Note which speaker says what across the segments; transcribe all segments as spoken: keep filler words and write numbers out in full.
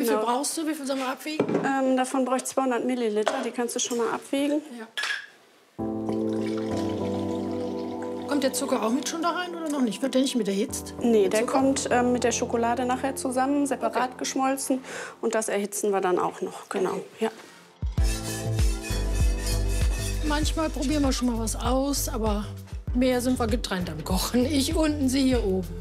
Speaker 1: viel brauchst du? Wie viel sollen wir abwiegen?
Speaker 2: Ähm, davon brauche ich zweihundert Milliliter. Die kannst du schon mal abwiegen.
Speaker 1: Ja. Kommt der Zucker auch mit schon da rein oder noch nicht? Wird der nicht mit erhitzt?
Speaker 2: Nee, der Zucker? kommt ähm, mit der Schokolade nachher zusammen, separat okay. geschmolzen. Und das erhitzen wir dann auch noch, genau. Okay. Ja.
Speaker 1: Manchmal probieren wir schon mal was aus, aber mehr sind wir getrennt am Kochen. Ich unten, sie hier oben.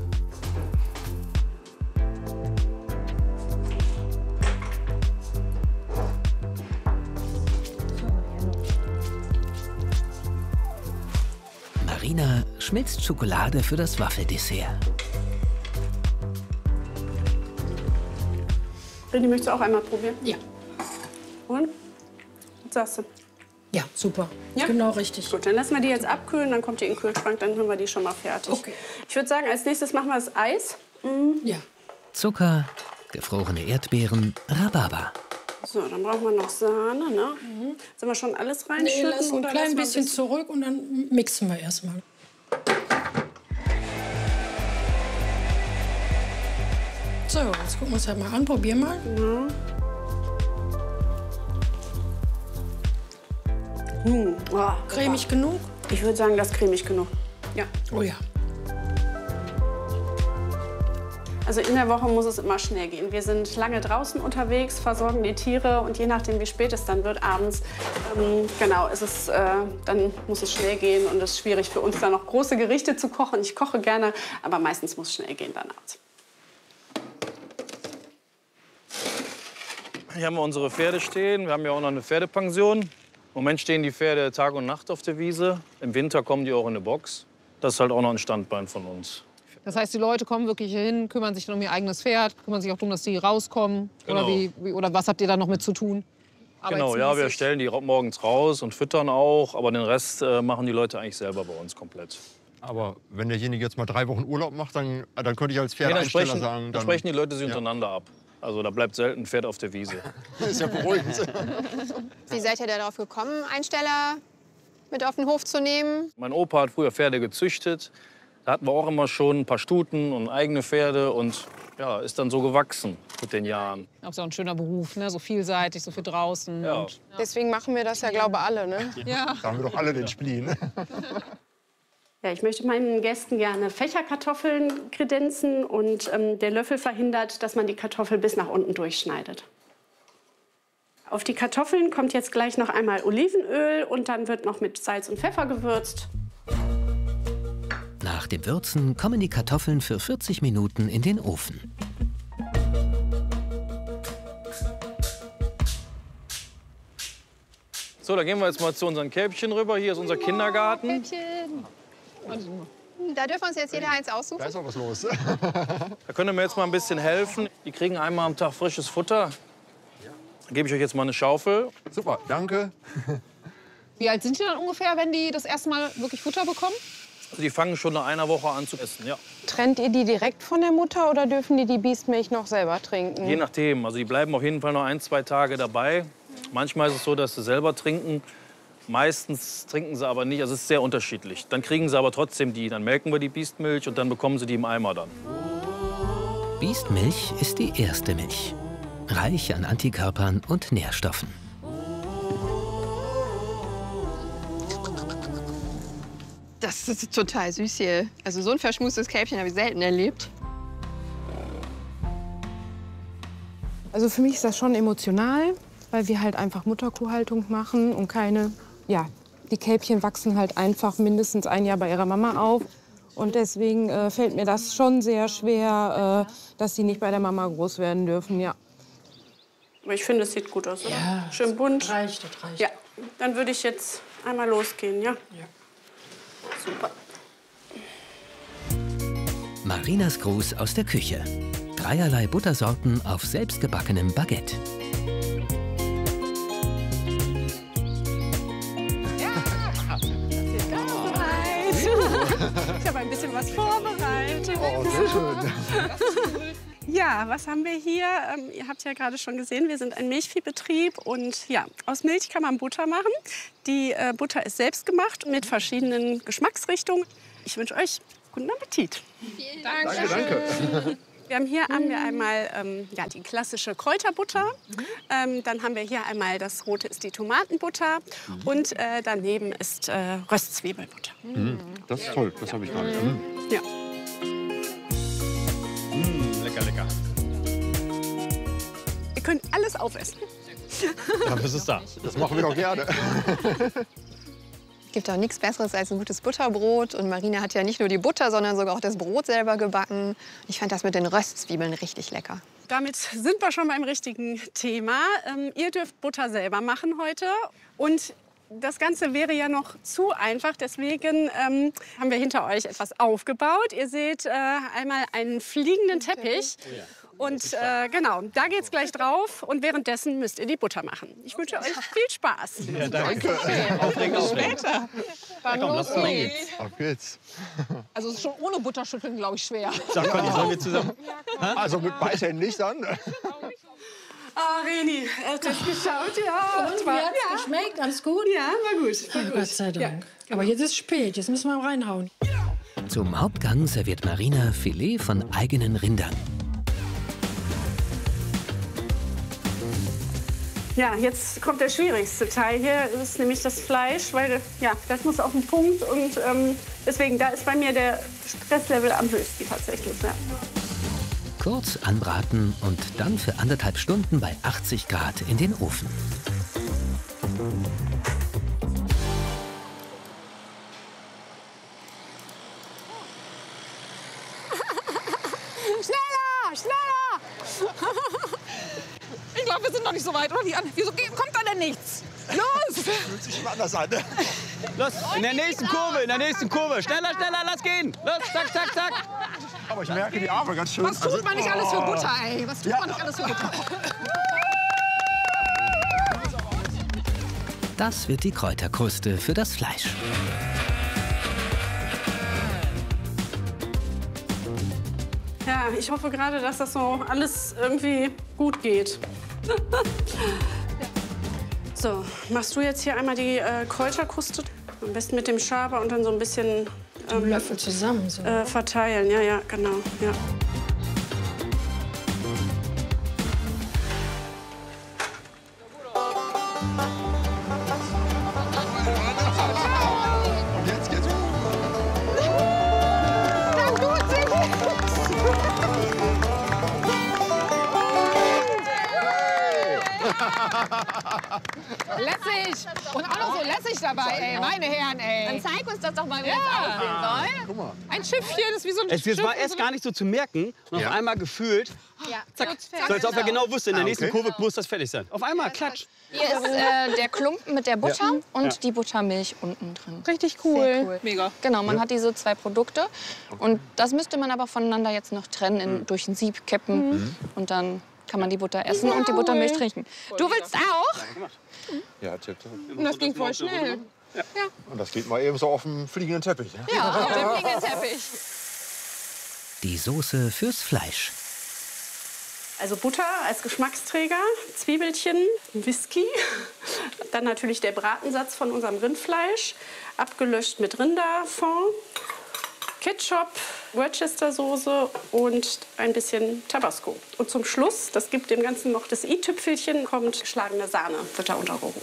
Speaker 3: Marina schmilzt Schokolade für das Waffeldessert.
Speaker 2: Rini, möchtest du auch einmal probieren?
Speaker 1: Ja.
Speaker 2: Und? Was sagst du?
Speaker 1: Ja, super.
Speaker 2: Ja?
Speaker 1: Genau richtig.
Speaker 2: Gut, dann lassen wir die jetzt abkühlen, dann kommt die in den Kühlschrank, dann haben wir die schon mal fertig.
Speaker 1: Okay.
Speaker 2: Ich würde sagen, als nächstes machen wir das Eis.
Speaker 1: Mhm. Ja.
Speaker 3: Zucker, gefrorene Erdbeeren, Rhabarber.
Speaker 2: So, dann brauchen wir noch Sahne, ne? Mhm. Sollen wir schon alles reinschütten?
Speaker 1: Nee, lass ein
Speaker 2: oder
Speaker 1: klein
Speaker 2: lass
Speaker 1: bisschen,
Speaker 2: bisschen
Speaker 1: zurück und dann mixen wir erst mal. So, jetzt gucken wir uns halt mal an. Probier mal.
Speaker 2: Ja. Hm. Oh,
Speaker 1: cremig super. Genug?
Speaker 2: Ich würde sagen, das ist cremig genug. Ja.
Speaker 1: Oh ja.
Speaker 2: Also in der Woche muss es immer schnell gehen. Wir sind lange draußen unterwegs, versorgen die Tiere und je nachdem, wie spät es dann wird, abends, ähm, genau, ist es, äh, dann muss es schnell gehen und es ist schwierig für uns, da noch große Gerichte zu kochen. Ich koche gerne, aber meistens muss es schnell gehen dann abends.
Speaker 4: Hier haben wir unsere Pferde stehen. Wir haben ja auch noch eine Pferdepension. Im Moment stehen die Pferde Tag und Nacht auf der Wiese. Im Winter kommen die auch in eine Box. Das ist halt auch noch ein Standbein von uns.
Speaker 5: Das heißt, die Leute kommen wirklich hier hin, kümmern sich dann um ihr eigenes Pferd, kümmern sich auch darum, dass die rauskommen?
Speaker 4: Genau.
Speaker 5: Oder, wie, wie, oder was habt ihr da noch mit zu tun?
Speaker 4: Genau, ja, wir stellen die morgens raus und füttern auch. Aber den Rest äh, machen die Leute eigentlich selber bei uns komplett.
Speaker 6: Aber wenn derjenige jetzt mal drei Wochen Urlaub macht, dann, dann könnte ich als
Speaker 4: Nee, dann
Speaker 6: Pferdeeinsteller
Speaker 4: sprechen,
Speaker 6: sagen...
Speaker 4: Dann
Speaker 6: Dann
Speaker 4: sprechen die Leute sich
Speaker 6: ja.
Speaker 4: untereinander ab. Also da bleibt selten ein Pferd auf der Wiese.
Speaker 6: Das ist ja beruhigend.
Speaker 7: Wie seid ihr darauf gekommen, Einsteller mit auf den Hof zu nehmen?
Speaker 4: Mein Opa hat früher Pferde gezüchtet. Da hatten wir auch immer schon ein paar Stuten und eigene Pferde. Und ja, ist dann so gewachsen mit den Jahren.
Speaker 5: Auch so ein schöner Beruf, ne? So vielseitig, so viel draußen.
Speaker 4: Ja.
Speaker 5: Und, ja.
Speaker 7: Deswegen machen wir das ja, glaube ich, alle, ne?
Speaker 5: Ja.
Speaker 6: Da haben wir doch alle den Spleen.
Speaker 2: Ja, ich möchte meinen Gästen gerne Fächerkartoffeln kredenzen und ähm, der Löffel verhindert, dass man die Kartoffel bis nach unten durchschneidet. Auf die Kartoffeln kommt jetzt gleich noch einmal Olivenöl und dann wird noch mit Salz und Pfeffer gewürzt.
Speaker 3: Nach dem Würzen kommen die Kartoffeln für vierzig Minuten in den Ofen.
Speaker 4: So, da gehen wir jetzt mal zu unseren Kälbchen rüber. Hier ist unser Kindergarten.
Speaker 7: Kälbchen. Da dürfen wir uns jetzt jeder eins aussuchen.
Speaker 6: Da ist auch was los.
Speaker 4: Da könnt ihr mir jetzt mal ein bisschen helfen. Die kriegen einmal am Tag frisches Futter. Dann gebe ich euch jetzt mal eine Schaufel.
Speaker 6: Super, danke.
Speaker 5: Wie alt sind die dann ungefähr, wenn die das erste Mal wirklich Futter bekommen?
Speaker 4: Also die fangen schon nach einer Woche an zu essen, ja.
Speaker 7: Trennt ihr die direkt von der Mutter oder dürfen die die Biestmilch noch selber trinken?
Speaker 4: Je nachdem. Also die bleiben auf jeden Fall noch ein, zwei Tage dabei. Manchmal ist es so, dass sie selber trinken. Meistens trinken sie aber nicht. Also es ist sehr unterschiedlich. Dann kriegen sie aber trotzdem die. Dann melken wir die Biestmilch und dann bekommen sie die im Eimer dann.
Speaker 3: Biestmilch ist die erste Milch. Reich an Antikörpern und Nährstoffen.
Speaker 7: Das ist total süß hier. Also so ein verschmustes Kälbchen habe ich selten erlebt.
Speaker 8: Also für mich ist das schon emotional, weil wir halt einfach Mutterkuhhaltung machen und keine, ja, die Kälbchen wachsen halt einfach mindestens ein Jahr bei ihrer Mama auf. Und deswegen äh, fällt mir das schon sehr schwer, äh, dass sie nicht bei der Mama groß werden dürfen, ja.
Speaker 2: Aber ich finde, es sieht gut aus, oder?
Speaker 1: Ja,
Speaker 2: schön bunt.
Speaker 1: Das reicht, das reicht.
Speaker 2: Ja, dann würde ich jetzt einmal losgehen, ja?
Speaker 1: Ja.
Speaker 2: Super.
Speaker 3: Marinas Gruß aus der Küche. Dreierlei Buttersorten auf selbstgebackenem Baguette.
Speaker 2: Ich habe ein bisschen was vorbereitet.
Speaker 6: Oh, sehr schön.
Speaker 2: Ja, was haben wir hier? Ähm, ihr habt ja gerade schon gesehen, wir sind ein Milchviehbetrieb und ja, aus Milch kann man Butter machen. Die äh, Butter ist selbst gemacht mit verschiedenen Geschmacksrichtungen. Ich wünsche euch guten Appetit.
Speaker 7: Vielen Dank.
Speaker 6: Danke, danke.
Speaker 2: Wir haben hier haben wir einmal ähm, ja, die klassische Kräuterbutter. Mhm. Ähm, dann haben wir hier einmal das rote ist die Tomatenbutter. Mhm. Und äh, daneben ist äh, Röstzwiebelbutter.
Speaker 6: Mhm. Das ist toll, das habe ich gar nicht. Mhm.
Speaker 2: Ja.
Speaker 9: Mm, lecker, lecker.
Speaker 2: Ihr könnt alles aufessen.
Speaker 9: Dafür ist es da.
Speaker 6: Das machen wir doch gerne.
Speaker 7: Es gibt auch nichts Besseres als ein gutes Butterbrot. Und Marina hat ja nicht nur die Butter, sondern sogar auch das Brot selber gebacken. Ich fand das mit den Röstzwiebeln richtig lecker.
Speaker 2: Damit sind wir schon beim richtigen Thema. Ähm, ihr dürft Butter selber machen heute. Und das Ganze wäre ja noch zu einfach. Deswegen ähm, haben wir hinter euch etwas aufgebaut. Ihr seht äh, einmal einen fliegenden Teppich. Und äh, genau, da geht's gleich drauf. Und währenddessen müsst ihr die Butter machen. Ich wünsche euch viel Spaß.
Speaker 9: Ja, danke. Aufregend, aufregend.
Speaker 5: Dann
Speaker 9: komm, lass uns reingehen.
Speaker 6: Auf geht's.
Speaker 5: Also es ist schon ohne Butterschütteln, glaube ich, schwer.
Speaker 9: Sag Conny, sollen wir zusammen?
Speaker 6: Also mit beiden nicht dann.
Speaker 2: Ah, Reni, hast du es geschaut? Ja.
Speaker 1: Und wie hat's geschmeckt? Alles gut?
Speaker 2: Ja, war gut. War gut.
Speaker 1: Gott sei Dank. Aber jetzt ist spät, jetzt müssen wir reinhauen.
Speaker 3: Zum Hauptgang serviert Marina Filet von eigenen Rindern.
Speaker 2: Ja, jetzt kommt der schwierigste Teil hier. Das ist nämlich das Fleisch, weil ja, das muss auf den Punkt. Und ähm, deswegen, da ist bei mir der Stresslevel am höchsten tatsächlich. Ja.
Speaker 3: Kurz anbraten und dann für anderthalb Stunden bei achtzig Grad in den Ofen.
Speaker 5: Schneller, schneller! Ich glaube, wir sind noch nicht so weit, oder? Die an Wieso geht- kommt da denn nichts? Los!
Speaker 6: Fühlt sich immer anders an.
Speaker 9: Los, in der nächsten Kurve, in der nächsten Kurve. Schneller, schneller, lass gehen. Los, zack, zack, zack.
Speaker 6: Aber ich merke die Arme ganz schön.
Speaker 5: Was tut man nicht alles für Butter, ey? Was tut
Speaker 6: Ja.
Speaker 5: man nicht alles für Butter?
Speaker 3: Das wird die Kräuterkruste für das Fleisch.
Speaker 2: Ja, ich hoffe gerade, dass das so alles irgendwie gut geht. So, machst du jetzt hier einmal die äh, Kräuterkruste? Am besten mit dem Schaber und dann so ein bisschen
Speaker 1: Ein Löffel zusammen. So.
Speaker 2: äh, verteilen. Ja, ja, genau. Ja.
Speaker 6: Und jetzt geht's.
Speaker 5: Lässig! Und auch noch so lässig dabei, ey. Meine Herren, ey.
Speaker 7: Dann zeig uns das doch mal, wie
Speaker 5: Ja.
Speaker 7: das aussehen soll.
Speaker 6: Guck mal.
Speaker 5: Ein Schiffchen ist wie so ein
Speaker 9: Es
Speaker 5: Schiff.
Speaker 9: war erst gar nicht so zu merken. Und
Speaker 6: Ja.
Speaker 9: auf einmal gefühlt,
Speaker 7: Ja.
Speaker 9: zack. So als ob er genau wusste, in der
Speaker 6: Ah,
Speaker 9: nächsten
Speaker 6: okay.
Speaker 9: Kurve muss das fertig sein. Auf einmal, klatsch.
Speaker 7: Hier ist äh, der Klumpen mit der Butter und
Speaker 9: Ja.
Speaker 7: die Buttermilch unten drin.
Speaker 5: Richtig cool.
Speaker 7: Sehr cool.
Speaker 5: Mega.
Speaker 7: Genau, man hat diese zwei Produkte. Und das müsste man aber voneinander jetzt noch trennen, in, durch ein Sieb kippen. Und dann kann man die Butter essen und die Buttermilch trinken. Du willst auch?
Speaker 6: Ja, tipp, tipp.
Speaker 5: Und das ging voll schnell.
Speaker 6: Und das geht mal eben so auf dem fliegenden Teppich. Ne?
Speaker 7: Ja, auf dem Fliegende-Teppich.
Speaker 3: Die Soße fürs Fleisch.
Speaker 2: Also Butter als Geschmacksträger, Zwiebelchen, Whisky, dann natürlich der Bratensatz von unserem Rindfleisch, abgelöscht mit Rinderfond, Ketchup, Worcestersoße und ein bisschen Tabasco. Und zum Schluss, das gibt dem Ganzen noch das i-Tüpfelchen, kommt geschlagene Sahne, wird da untergehoben.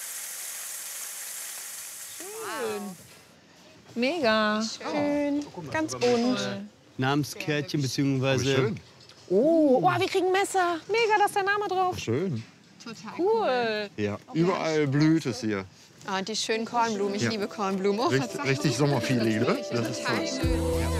Speaker 5: Mega.
Speaker 7: Schön, ganz bunt.
Speaker 9: Namenskärtchen beziehungsweise
Speaker 6: Schön.
Speaker 5: Oh, oh, wir kriegen Messer. Mega, da ist der Name drauf.
Speaker 6: Schön.
Speaker 5: Cool.
Speaker 6: Ja, überall blüht es hier.
Speaker 7: Ah, und die schönen Kornblumen. Ich
Speaker 6: Ja.
Speaker 7: liebe Kornblumen. Oh,
Speaker 6: Richtig, richtig Sommerfeeling, ne? Das ist toll.
Speaker 7: schön.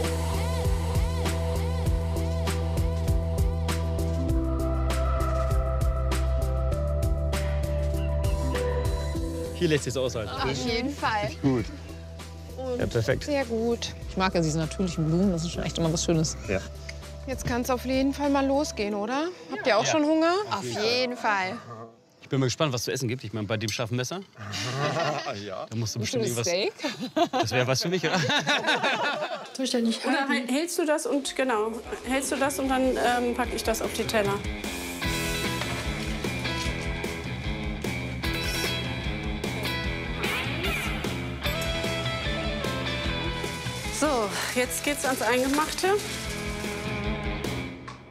Speaker 9: hier lässt sich es aushalten.
Speaker 7: Auf jeden Fall.
Speaker 6: Gut.
Speaker 9: Ja, perfekt.
Speaker 8: Sehr gut.
Speaker 5: Ich mag ja diese natürlichen Blumen, das ist schon echt immer was Schönes.
Speaker 9: Ja.
Speaker 8: Jetzt kann es auf jeden Fall mal losgehen, oder? Habt ihr auch schon Hunger?
Speaker 7: Auf jeden Fall.
Speaker 9: Ich bin mal gespannt, was zu essen gibt. Ich meine, bei dem scharfen Messer,
Speaker 6: Ja.
Speaker 9: da musst du bestimmt
Speaker 5: Schönes
Speaker 9: irgendwas.
Speaker 5: Steak.
Speaker 9: Das wäre was für mich, oder?
Speaker 1: Soll ich da nicht
Speaker 2: Oder
Speaker 1: halten?
Speaker 2: hältst du das und genau, hältst du das und dann ähm, packe ich das auf die Teller. So, jetzt geht's ans Eingemachte.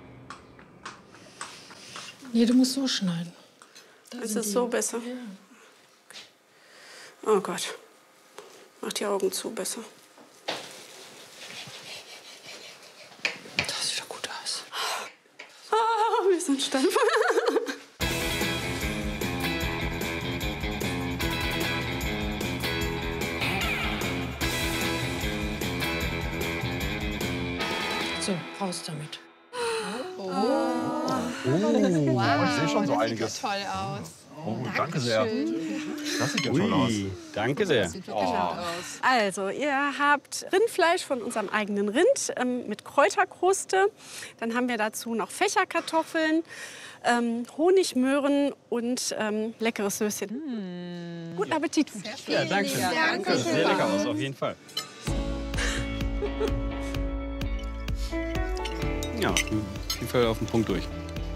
Speaker 1: Nee, du musst so schneiden. Da
Speaker 2: Ist
Speaker 1: sind
Speaker 2: es
Speaker 1: die-
Speaker 2: so besser?
Speaker 1: Ja.
Speaker 2: Oh Gott. Mach die Augen zu, besser.
Speaker 1: Das sieht doch gut aus.
Speaker 2: Ah, wir sind steif.
Speaker 1: So, raus damit.
Speaker 6: Oh, ich sehe schon so einiges.
Speaker 7: Toll aus.
Speaker 6: Oh, danke sehr. Das sieht ja toll aus.
Speaker 9: Ui, danke sehr.
Speaker 2: Also, ihr habt Rindfleisch von unserem eigenen Rind ähm, mit Kräuterkruste. Dann haben wir dazu noch Fächerkartoffeln, ähm, Honigmöhren und ähm, leckeres Söschen. Guten Appetit.
Speaker 9: Ja, danke schön.
Speaker 7: Danke.
Speaker 9: Das sieht sehr lecker aus, auf jeden Fall. Ja, auf jeden Fall auf den Punkt durch.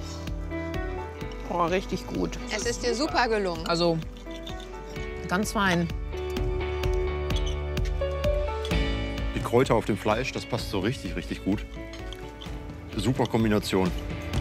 Speaker 5: Oh, richtig gut.
Speaker 7: Es ist dir super gelungen.
Speaker 5: Also, ganz fein.
Speaker 6: Die Kräuter auf dem Fleisch, das passt so richtig, richtig gut. Super Kombination.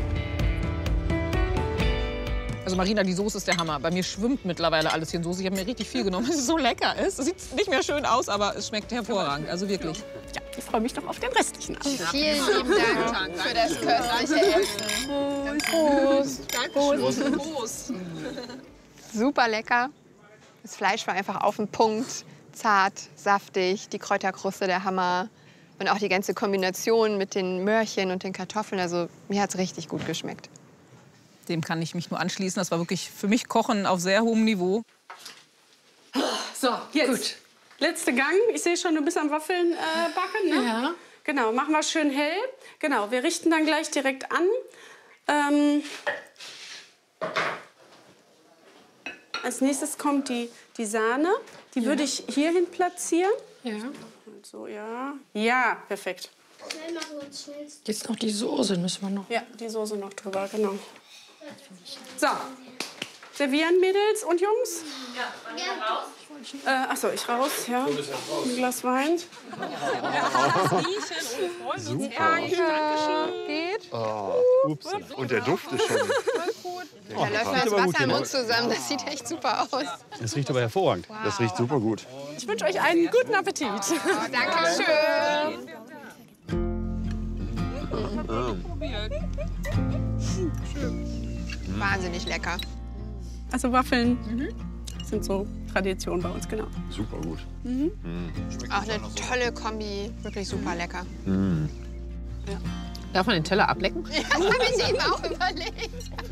Speaker 5: Also Marina, die Soße ist der Hammer. Bei mir schwimmt mittlerweile alles hier in Soße. Ich habe mir richtig viel genommen, weil es so lecker ist. Es sieht nicht mehr schön aus, aber es schmeckt hervorragend. Also wirklich.
Speaker 2: Ja, ich freue mich noch auf den restlichen Abend.
Speaker 7: Vielen lieben Dank für das köstliche Essen. Prost. Prost. Prost. Super lecker. Das Fleisch war einfach auf den Punkt. Zart, saftig, die Kräuterkruste der Hammer. Und auch die ganze Kombination mit den Möhrchen und den Kartoffeln. Also mir hat es richtig gut geschmeckt.
Speaker 5: Dem kann ich mich nur anschließen. Das war wirklich für mich Kochen auf sehr hohem Niveau.
Speaker 2: So, jetzt. Gut. Letzter Gang. Ich sehe schon, du bist am Waffeln äh, backen, ne?
Speaker 1: Ja.
Speaker 2: Genau, machen wir schön hell. Genau, wir richten dann gleich direkt an. Ähm, als nächstes kommt die, die Sahne. Die würde ich hierhin platzieren.
Speaker 1: Ja.
Speaker 2: So, ja. Ja, perfekt.
Speaker 1: Jetzt noch die Soße müssen wir noch.
Speaker 2: Ja, die Soße noch drüber, genau. So, servieren, Mädels und Jungs? Ja, raus. Äh, achso, ich raus, ja. Ein Glas Wein.
Speaker 6: Super.
Speaker 7: Geht.
Speaker 6: Oh, ups. Und der Duft ist schon...
Speaker 7: Da läuft mir das Wasser im Mund zusammen. Das sieht echt super aus.
Speaker 9: Das riecht aber hervorragend.
Speaker 6: Das riecht super gut.
Speaker 2: Ich wünsche euch einen guten Appetit.
Speaker 7: Oh, danke schön. Wahnsinnig lecker.
Speaker 2: Also Waffeln sind so Tradition bei uns, genau.
Speaker 6: Super gut.
Speaker 7: Auch eine tolle Kombi. Wirklich super lecker.
Speaker 5: Darf man den Teller ablecken?
Speaker 7: Das habe ich eben auch überlegt.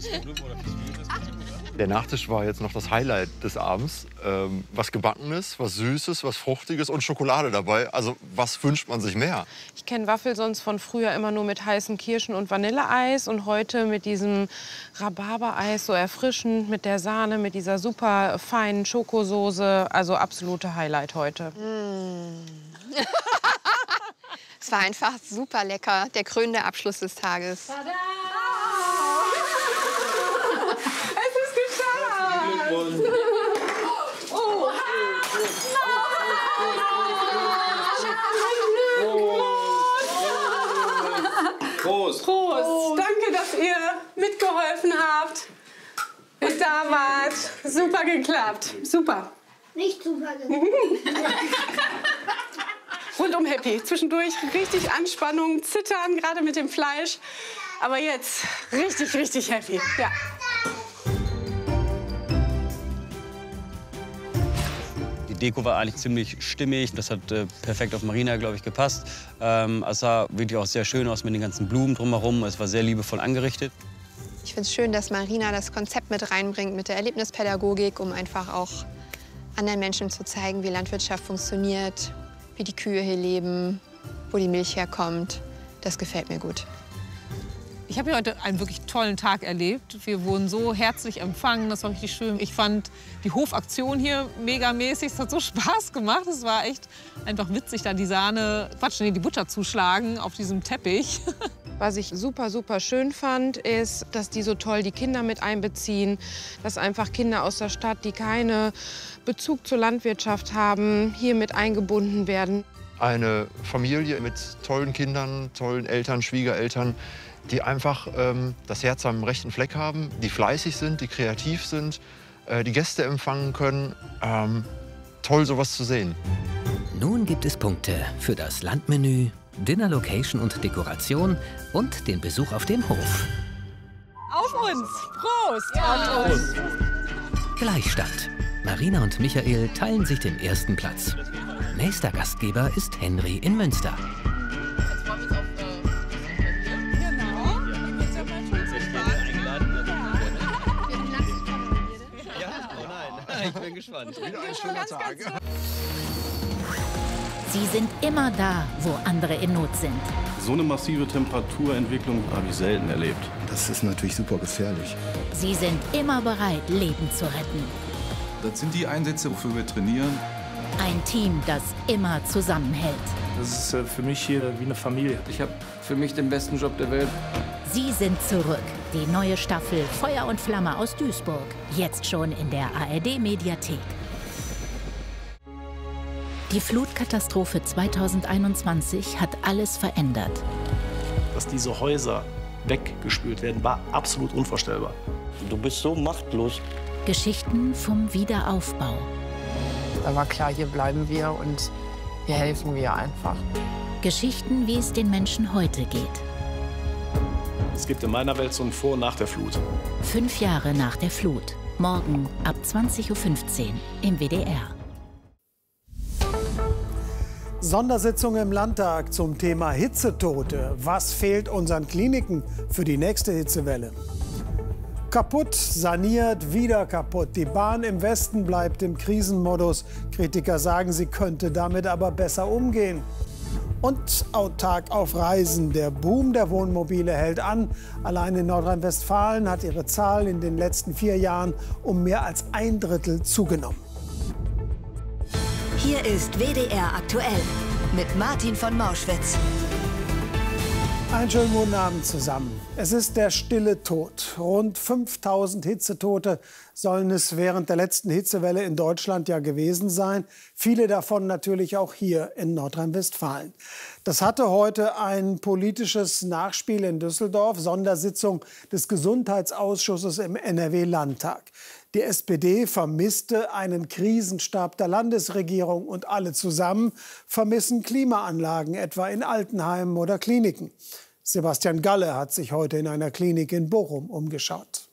Speaker 6: Der Nachtisch war jetzt noch das Highlight des Abends. Ähm, was Gebackenes, was Süßes, was Fruchtiges und Schokolade dabei. Also was wünscht man sich mehr?
Speaker 8: Ich kenne Waffel sonst von früher immer nur mit heißen Kirschen- und Vanilleeis und heute mit diesem Rhabarbereis, so erfrischend mit der Sahne, mit dieser super feinen Schokosoße. Also absolute Highlight heute.
Speaker 7: Es war einfach super lecker. Der krönende Abschluss des Tages.
Speaker 2: Tada! Es ist geschafft! Oh.
Speaker 4: Prost!
Speaker 2: Prost! Danke, dass ihr mitgeholfen habt. Bis da wart. Super geklappt. Super.
Speaker 10: Nicht super.
Speaker 2: Rundum happy. Zwischendurch richtig Anspannung, Zittern, gerade mit dem Fleisch. Aber jetzt richtig, richtig happy. Ja.
Speaker 9: Die Deko war eigentlich ziemlich stimmig. Das hat äh, perfekt auf Marina, glaube ich, gepasst. Ähm, es sah wirklich auch sehr schön aus mit den ganzen Blumen drumherum. Es war sehr liebevoll angerichtet.
Speaker 7: Ich finde es schön, dass Marina das Konzept mit reinbringt mit der Erlebnispädagogik, um einfach auch anderen Menschen zu zeigen, wie Landwirtschaft funktioniert, wie die Kühe hier leben, wo die Milch herkommt. Das gefällt mir gut.
Speaker 5: Ich habe hier heute einen wirklich tollen Tag erlebt. Wir wurden so herzlich empfangen, das war richtig schön. Ich fand die Hofaktion hier megamäßig, es hat so Spaß gemacht. Es war echt einfach witzig, da die Sahne, Quatsch, nee, die Butter zuschlagen auf diesem Teppich.
Speaker 8: Was ich super, super schön fand, ist, dass die so toll die Kinder mit einbeziehen. Dass einfach Kinder aus der Stadt, die keinen Bezug zur Landwirtschaft haben, hier mit eingebunden werden.
Speaker 6: Eine Familie mit tollen Kindern, tollen Eltern, Schwiegereltern, die einfach ähm, das Herz am rechten Fleck haben, die fleißig sind, die kreativ sind, äh, die Gäste empfangen können. Ähm, toll, sowas zu sehen.
Speaker 3: Nun gibt es Punkte für das Landmenü, Dinner-Location und Dekoration und den Besuch auf dem Hof.
Speaker 5: Auf uns! Prost! Auf uns!
Speaker 3: Gleichstand. Marina und Michael teilen sich den ersten Platz. Nächster Gastgeber ist Henry in Münster.
Speaker 9: Ich bin gespannt. Wieder ein schöner Tag.
Speaker 10: Sie sind immer da, wo andere in Not sind.
Speaker 11: So eine massive Temperaturentwicklung habe ich selten erlebt.
Speaker 12: Das ist natürlich super gefährlich.
Speaker 10: Sie sind immer bereit, Leben zu retten.
Speaker 13: Das sind die Einsätze, wofür wir trainieren.
Speaker 10: Ein Team, das immer zusammenhält.
Speaker 14: Das ist für mich hier wie eine Familie.
Speaker 15: Ich habe für mich den besten Job der Welt.
Speaker 10: Sie sind zurück. Die neue Staffel Feuer und Flamme aus Duisburg. Jetzt schon in der A R D-Mediathek. Die Flutkatastrophe zweitausendeinundzwanzig hat alles verändert.
Speaker 14: Dass diese Häuser weggespült werden, war absolut unvorstellbar.
Speaker 16: Du bist so machtlos.
Speaker 10: Geschichten vom Wiederaufbau.
Speaker 17: Da war klar, hier bleiben wir und hier helfen wir einfach.
Speaker 10: Geschichten, wie es den Menschen heute geht.
Speaker 14: Es gibt in meiner Welt so ein Vor- und Nach der Flut.
Speaker 10: Fünf Jahre nach der Flut. Morgen ab zwanzig Uhr fünfzehn im W D R.
Speaker 18: Sondersitzung im Landtag zum Thema Hitzetote. Was fehlt unseren Kliniken für die nächste Hitzewelle? Kaputt, saniert, wieder kaputt. Die Bahn im Westen bleibt im Krisenmodus. Kritiker sagen, sie könnte damit aber besser umgehen. Und autark auf Reisen. Der Boom der Wohnmobile hält an. Allein in Nordrhein-Westfalen hat ihre Zahl in den letzten vier Jahren um mehr als ein Drittel zugenommen.
Speaker 19: Hier ist W D R aktuell mit Martin von Mauschwitz.
Speaker 18: Einen schönen guten Abend zusammen. Es ist der stille Tod. Rund fünftausend Hitzetote sollen es während der letzten Hitzewelle in Deutschland ja gewesen sein. Viele davon natürlich auch hier in Nordrhein-Westfalen. Das hatte heute ein politisches Nachspiel in Düsseldorf, Sondersitzung des Gesundheitsausschusses im N R W-Landtag. Die S P D vermisste einen Krisenstab der Landesregierung und alle zusammen vermissen Klimaanlagen, etwa in Altenheimen oder Kliniken. Sebastian Galle hat sich heute in einer Klinik in Bochum umgeschaut.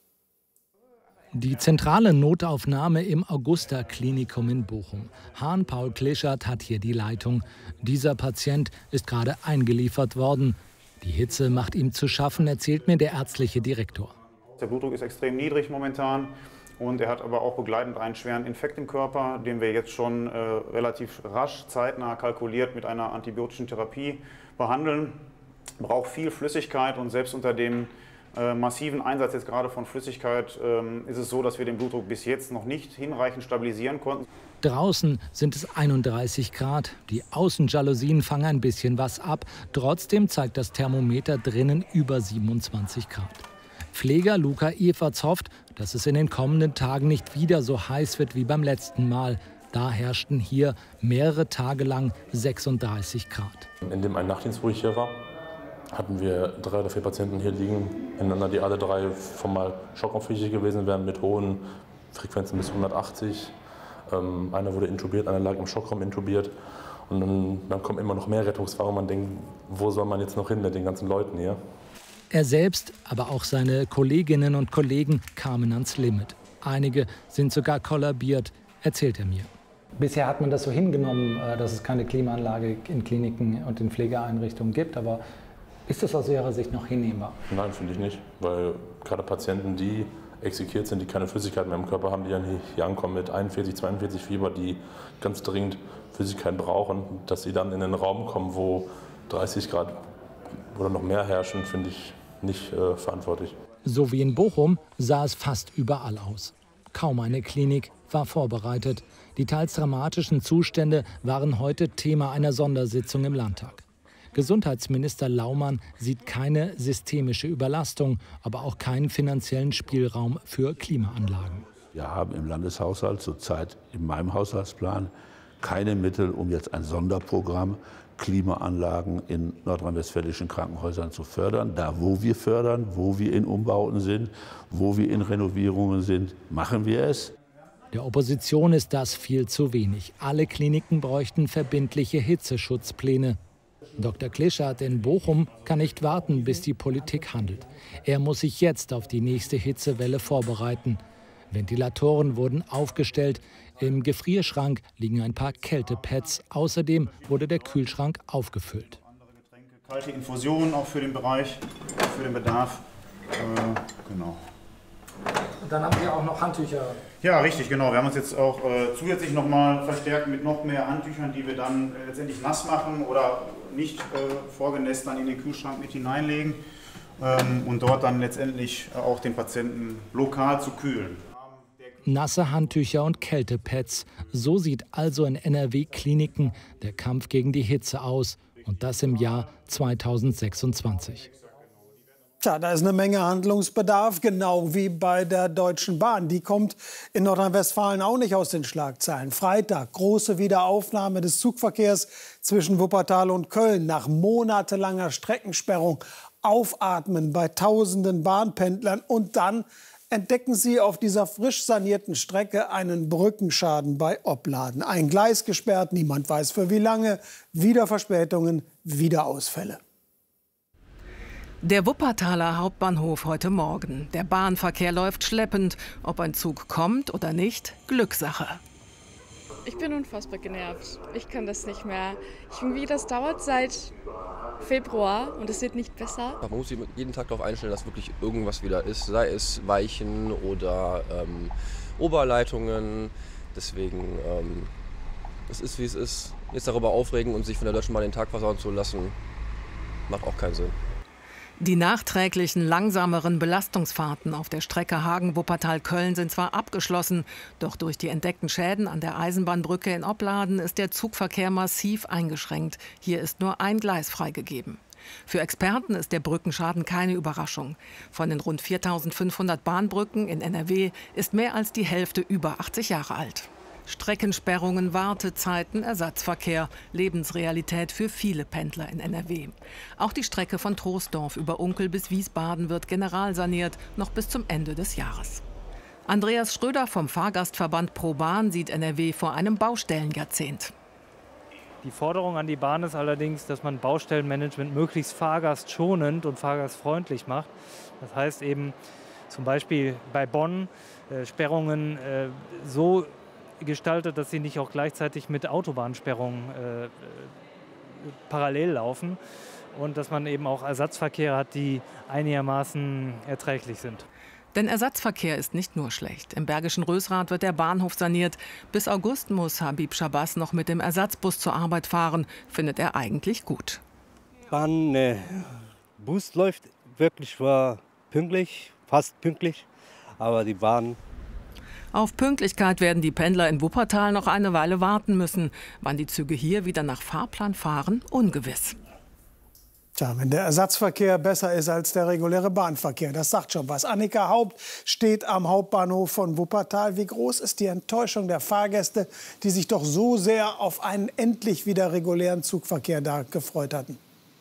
Speaker 20: Die zentrale Notaufnahme im Augusta-Klinikum in Bochum. Hahn-Paul Klischert hat hier die Leitung. Dieser Patient ist gerade eingeliefert worden. Die Hitze macht ihm zu schaffen, erzählt mir der ärztliche Direktor.
Speaker 21: Der Blutdruck ist extrem niedrig momentan. Und er hat aber auch begleitend einen schweren Infekt im Körper, den wir jetzt schon äh, relativ rasch, zeitnah kalkuliert mit einer antibiotischen Therapie behandeln. Braucht viel Flüssigkeit und selbst unter dem äh, massiven Einsatz jetzt gerade von Flüssigkeit äh, ist es so, dass wir den Blutdruck bis jetzt noch nicht hinreichend stabilisieren konnten.
Speaker 20: Draußen sind es einunddreißig Grad. Die Außenjalousien fangen ein bisschen was ab. Trotzdem zeigt das Thermometer drinnen über siebenundzwanzig Grad. Pfleger Luca Everts hofft, dass es in den kommenden Tagen nicht wieder so heiß wird wie beim letzten Mal. Da herrschten hier mehrere Tage lang sechsunddreißig Grad.
Speaker 22: In dem einen Nachtdienst, wo ich hier war, hatten wir drei oder vier Patienten hier liegen, ineinander, die alle drei formal schockaufwüchig gewesen wären mit hohen Frequenzen bis hundertachtzig. Ähm, einer wurde intubiert, einer lag im Schockraum intubiert. Und dann, dann kommen immer noch mehr Rettungswagen. Man denkt, wo soll man jetzt noch hin mit den ganzen Leuten hier?
Speaker 20: Er selbst, aber auch seine Kolleginnen und Kollegen kamen ans Limit. Einige sind sogar kollabiert, erzählt er mir.
Speaker 23: Bisher hat man das so hingenommen, dass es keine Klimaanlage in Kliniken und in Pflegeeinrichtungen gibt. Aber ist das aus Ihrer Sicht noch hinnehmbar?
Speaker 22: Nein, finde ich nicht. Weil gerade Patienten, die exekiert sind, die keine Flüssigkeit mehr im Körper haben, die dann hier ankommen mit einundvierzig, zweiundvierzig Fieber, die ganz dringend Flüssigkeit brauchen, dass sie dann in einen Raum kommen, wo dreißig Grad oder noch mehr herrschen, finde ich nicht äh, verantwortlich.
Speaker 20: So wie in Bochum sah es fast überall aus. Kaum eine Klinik war vorbereitet. Die teils dramatischen Zustände waren heute Thema einer Sondersitzung im Landtag. Gesundheitsminister Laumann sieht keine systemische Überlastung, aber auch keinen finanziellen Spielraum für Klimaanlagen.
Speaker 24: Wir haben im Landeshaushalt zurzeit in meinem Haushaltsplan keine Mittel, um jetzt ein Sonderprogramm
Speaker 1: Klimaanlagen in nordrhein-westfälischen Krankenhäusern zu fördern. Da, wo wir fördern, wo wir in Umbauten sind, wo wir in Renovierungen sind, machen wir es.
Speaker 20: Der Opposition ist das viel zu wenig. Alle Kliniken bräuchten verbindliche Hitzeschutzpläne. Doktor Klischert in Bochum kann nicht warten, bis die Politik handelt. Er muss sich jetzt auf die nächste Hitzewelle vorbereiten. Ventilatoren wurden aufgestellt. Im Gefrierschrank liegen ein paar Kältepads. Außerdem wurde der Kühlschrank aufgefüllt.
Speaker 21: Kalte Infusionen auch für den Bereich, für den Bedarf. Äh, genau.
Speaker 23: Und dann haben Sie auch noch Handtücher.
Speaker 21: Ja, richtig, genau. Wir haben uns jetzt auch äh, zusätzlich noch mal verstärkt mit noch mehr Handtüchern, die wir dann äh, letztendlich nass machen oder nicht äh, vorgenässt dann in den Kühlschrank mit hineinlegen ähm, und dort dann letztendlich äh, auch den Patienten lokal zu kühlen.
Speaker 20: Nasse Handtücher und Kältepads. So sieht also in N R W-Kliniken der Kampf gegen die Hitze aus. Und das im Jahr zweitausendsechsundzwanzig.
Speaker 18: Tja, da ist eine Menge Handlungsbedarf, genau wie bei der Deutschen Bahn. Die kommt in Nordrhein-Westfalen auch nicht aus den Schlagzeilen. Freitag, große Wiederaufnahme des Zugverkehrs zwischen Wuppertal und Köln. Nach monatelanger Streckensperrung aufatmen bei tausenden Bahnpendlern. Und dann entdecken sie auf dieser frisch sanierten Strecke einen Brückenschaden bei Opladen. Ein Gleis gesperrt, niemand weiß für wie lange. Wieder Verspätungen, wieder Ausfälle.
Speaker 2: Der Wuppertaler Hauptbahnhof heute Morgen. Der Bahnverkehr läuft schleppend. Ob ein Zug kommt oder nicht, Glückssache.
Speaker 4: Ich bin unfassbar genervt. Ich kann das nicht mehr. Irgendwie, das dauert seit Februar und es wird nicht besser.
Speaker 24: Man muss sich jeden Tag darauf einstellen, dass wirklich irgendwas wieder ist. Sei es Weichen oder ähm, Oberleitungen. Deswegen, ähm, es ist wie es ist. Jetzt darüber aufregen und sich von der Deutschen Bahn den Tag versauen zu lassen, macht auch keinen Sinn.
Speaker 2: Die nachträglichen langsameren Belastungsfahrten auf der Strecke Hagen-Wuppertal-Köln sind zwar abgeschlossen, doch durch die entdeckten Schäden an der Eisenbahnbrücke in Opladen ist der Zugverkehr massiv eingeschränkt. Hier ist nur ein Gleis freigegeben. Für Experten ist der Brückenschaden keine Überraschung. Von den rund viertausendfünfhundert Bahnbrücken in N R W ist mehr als die Hälfte über achtzig Jahre alt. Streckensperrungen, Wartezeiten, Ersatzverkehr, Lebensrealität für viele Pendler in N R W. Auch die Strecke von Troisdorf über Unkel bis Wiesbaden wird generalsaniert, noch bis zum Ende des Jahres. Andreas Schröder vom Fahrgastverband ProBahn sieht N R W vor einem Baustellenjahrzehnt.
Speaker 25: Die Forderung an die Bahn ist allerdings, dass man Baustellenmanagement möglichst fahrgastschonend und fahrgastfreundlich macht. Das heißt eben zum Beispiel bei Bonn äh, Sperrungen äh, so gestaltet, dass sie nicht auch gleichzeitig mit Autobahnsperrungen äh, parallel laufen und dass man eben auch Ersatzverkehre hat, die einigermaßen erträglich sind.
Speaker 2: Denn Ersatzverkehr ist nicht nur schlecht. Im Bergischen Rösrath wird der Bahnhof saniert. Bis August muss Habib Shabazz noch mit dem Ersatzbus zur Arbeit fahren. Findet er eigentlich gut.
Speaker 26: Bahn, äh, Bus läuft wirklich war pünktlich, fast pünktlich, aber die Bahn.
Speaker 2: Auf Pünktlichkeit werden die Pendler in Wuppertal noch eine Weile warten müssen. Wann die Züge hier wieder nach Fahrplan fahren, ungewiss.
Speaker 18: Tja, wenn der Ersatzverkehr besser ist als der reguläre Bahnverkehr, das sagt schon was. Annika Haupt steht am Hauptbahnhof von Wuppertal. Wie groß ist die Enttäuschung der Fahrgäste, die sich doch so sehr auf einen endlich wieder regulären Zugverkehr da gefreut hatten?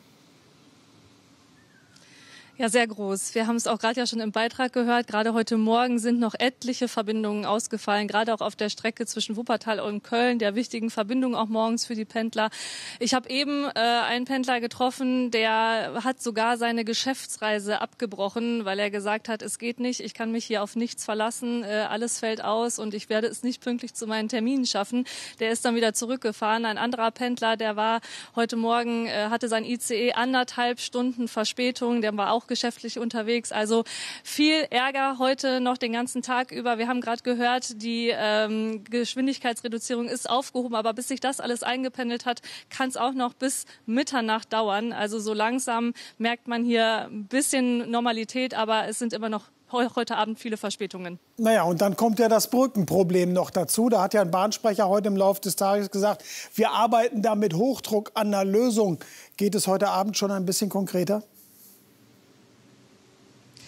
Speaker 4: Ja, sehr groß. Wir haben es auch gerade ja schon im Beitrag gehört. Gerade heute Morgen sind noch etliche Verbindungen ausgefallen, gerade auch auf der Strecke zwischen Wuppertal und Köln, der wichtigen Verbindung auch morgens für die Pendler. Ich habe eben äh, einen Pendler getroffen, der hat sogar seine Geschäftsreise abgebrochen, weil er gesagt hat, es geht nicht, ich kann mich hier auf nichts verlassen, äh, alles fällt aus und ich werde es nicht pünktlich zu meinen Terminen schaffen. Der ist dann wieder zurückgefahren. Ein anderer Pendler, der war heute Morgen, äh, hatte sein I C E anderthalb Stunden Verspätung, der war auch geschäftlich unterwegs. Also viel Ärger heute noch den ganzen Tag über. Wir haben gerade gehört, die ähm, Geschwindigkeitsreduzierung ist aufgehoben, aber bis sich das alles eingependelt hat, kann es auch noch bis Mitternacht dauern. Also so langsam merkt man hier ein bisschen Normalität, aber es sind immer noch heute Abend viele Verspätungen.
Speaker 18: Naja, und dann kommt ja das Brückenproblem noch dazu. Da hat ja ein Bahnsprecher heute im Laufe des Tages gesagt, wir arbeiten da mit Hochdruck an einer Lösung. Geht es heute Abend schon ein bisschen konkreter?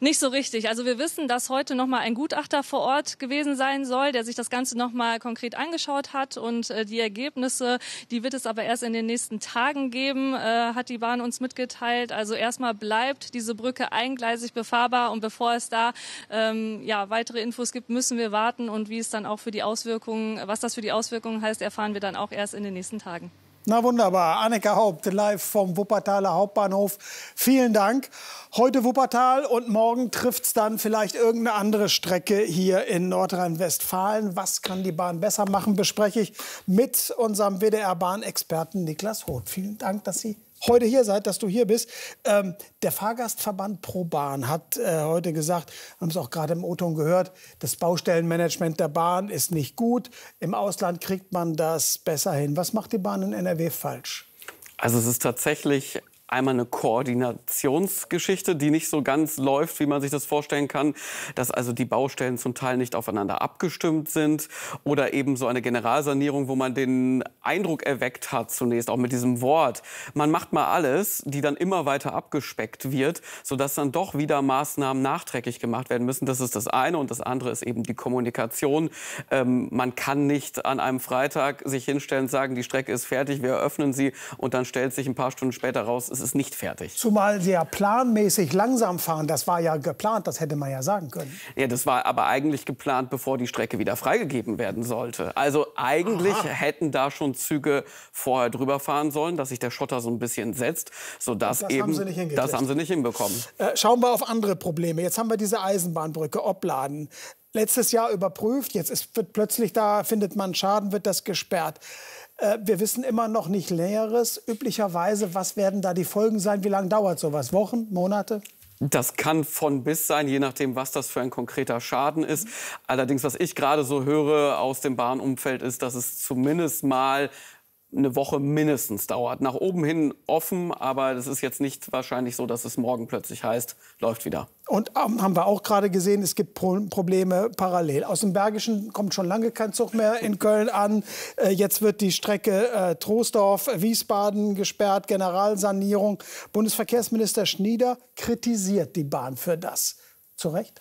Speaker 4: Nicht so richtig. Also wir wissen, dass heute noch mal ein Gutachter vor Ort gewesen sein soll, der sich das Ganze noch mal konkret angeschaut hat. Und äh, die Ergebnisse, die wird es aber erst in den nächsten Tagen geben, äh, hat die Bahn uns mitgeteilt. Also erstmal bleibt diese Brücke eingleisig befahrbar. Und bevor es da ähm, ja, weitere Infos gibt, müssen wir warten. Und wie es dann auch für die Auswirkungen, was das für die Auswirkungen heißt, erfahren wir dann auch erst in den nächsten Tagen.
Speaker 18: Na wunderbar. Annika Haupt, live vom Wuppertaler Hauptbahnhof. Vielen Dank. Heute Wuppertal und morgen trifft es dann vielleicht irgendeine andere Strecke hier in Nordrhein-Westfalen. Was kann die Bahn besser machen, bespreche ich mit unserem W D R-Bahnexperten Niklas Roth. Vielen Dank, dass Sie heute hier seid, dass du hier bist. Ähm, der Fahrgastverband ProBahn hat äh, heute gesagt, haben es auch gerade im O-Ton gehört, das Baustellenmanagement der Bahn ist nicht gut. Im Ausland kriegt man das besser hin. Was macht die Bahn in N R W falsch?
Speaker 3: Also es ist tatsächlich einmal eine Koordinationsgeschichte, die nicht so ganz läuft, wie man sich das vorstellen kann, dass also die Baustellen zum Teil nicht aufeinander abgestimmt sind oder eben so eine Generalsanierung, wo man den Eindruck erweckt hat, zunächst auch mit diesem Wort, man macht mal alles, die dann immer weiter abgespeckt wird, sodass dann doch wieder Maßnahmen nachträglich gemacht werden müssen. Das ist das eine und das andere ist eben die Kommunikation. Ähm, man kann nicht an einem Freitag sich hinstellen und sagen, die Strecke ist fertig, wir eröffnen sie und dann stellt sich ein paar Stunden später raus, es ist nicht fertig.
Speaker 18: Zumal Sie ja planmäßig langsam fahren. Das war ja geplant, das hätte man ja sagen können.
Speaker 3: Ja, das war aber eigentlich geplant, bevor die Strecke wieder freigegeben werden sollte. Also eigentlich Aha. hätten da schon Züge vorher drüber fahren sollen, dass sich der Schotter so ein bisschen setzt, sodass das eben, haben Sie nicht das haben sie nicht hinbekommen.
Speaker 18: Äh, schauen wir auf andere Probleme. Jetzt haben wir diese Eisenbahnbrücke Opladen. Letztes Jahr überprüft, jetzt ist, wird plötzlich da, findet man Schaden, wird das gesperrt. Wir wissen immer noch nicht Näheres. Üblicherweise, was werden da die Folgen sein? Wie lange dauert sowas? Wochen, Monate?
Speaker 3: Das kann von bis sein, je nachdem, was das für ein konkreter Schaden ist. Allerdings, was ich gerade so höre aus dem Bahnumfeld, ist, dass es zumindest mal eine Woche mindestens dauert. Nach oben hin offen, aber das ist jetzt nicht wahrscheinlich so, dass es morgen plötzlich heißt, läuft wieder.
Speaker 18: Und ähm, haben wir auch gerade gesehen, es gibt Pro Probleme parallel. Aus dem Bergischen kommt schon lange kein Zug mehr in Köln an. Äh, jetzt wird die Strecke äh, Troisdorf-Wiesbaden gesperrt, Generalsanierung. Bundesverkehrsminister Schnieder kritisiert die Bahn für das. Zu Recht?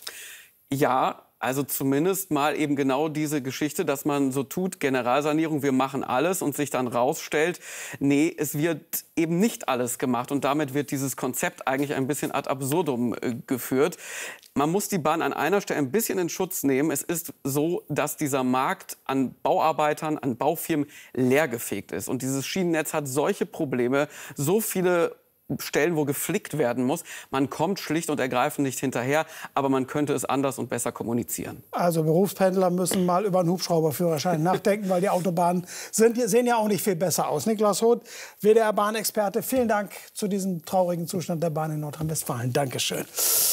Speaker 3: Ja. Also zumindest mal eben genau diese Geschichte, dass man so tut, Generalsanierung, wir machen alles und sich dann rausstellt, nee, es wird eben nicht alles gemacht. Und damit wird dieses Konzept eigentlich ein bisschen ad absurdum äh, geführt. Man muss die Bahn an einer Stelle ein bisschen in Schutz nehmen. Es ist so, dass dieser Markt an Bauarbeitern, an Baufirmen leergefegt ist. Und dieses Schienennetz hat solche Probleme, so viele Stellen, wo geflickt werden muss. Man kommt schlicht und ergreifend nicht hinterher, aber man könnte es anders und besser kommunizieren.
Speaker 18: Also Berufspendler müssen mal über einen Hubschrauberführerschein nachdenken, weil die Autobahnen sind, sehen ja auch nicht viel besser aus. Niklas Roth, W D R-Bahnexperte, vielen Dank zu diesem traurigen Zustand der Bahn in Nordrhein-Westfalen. Dankeschön.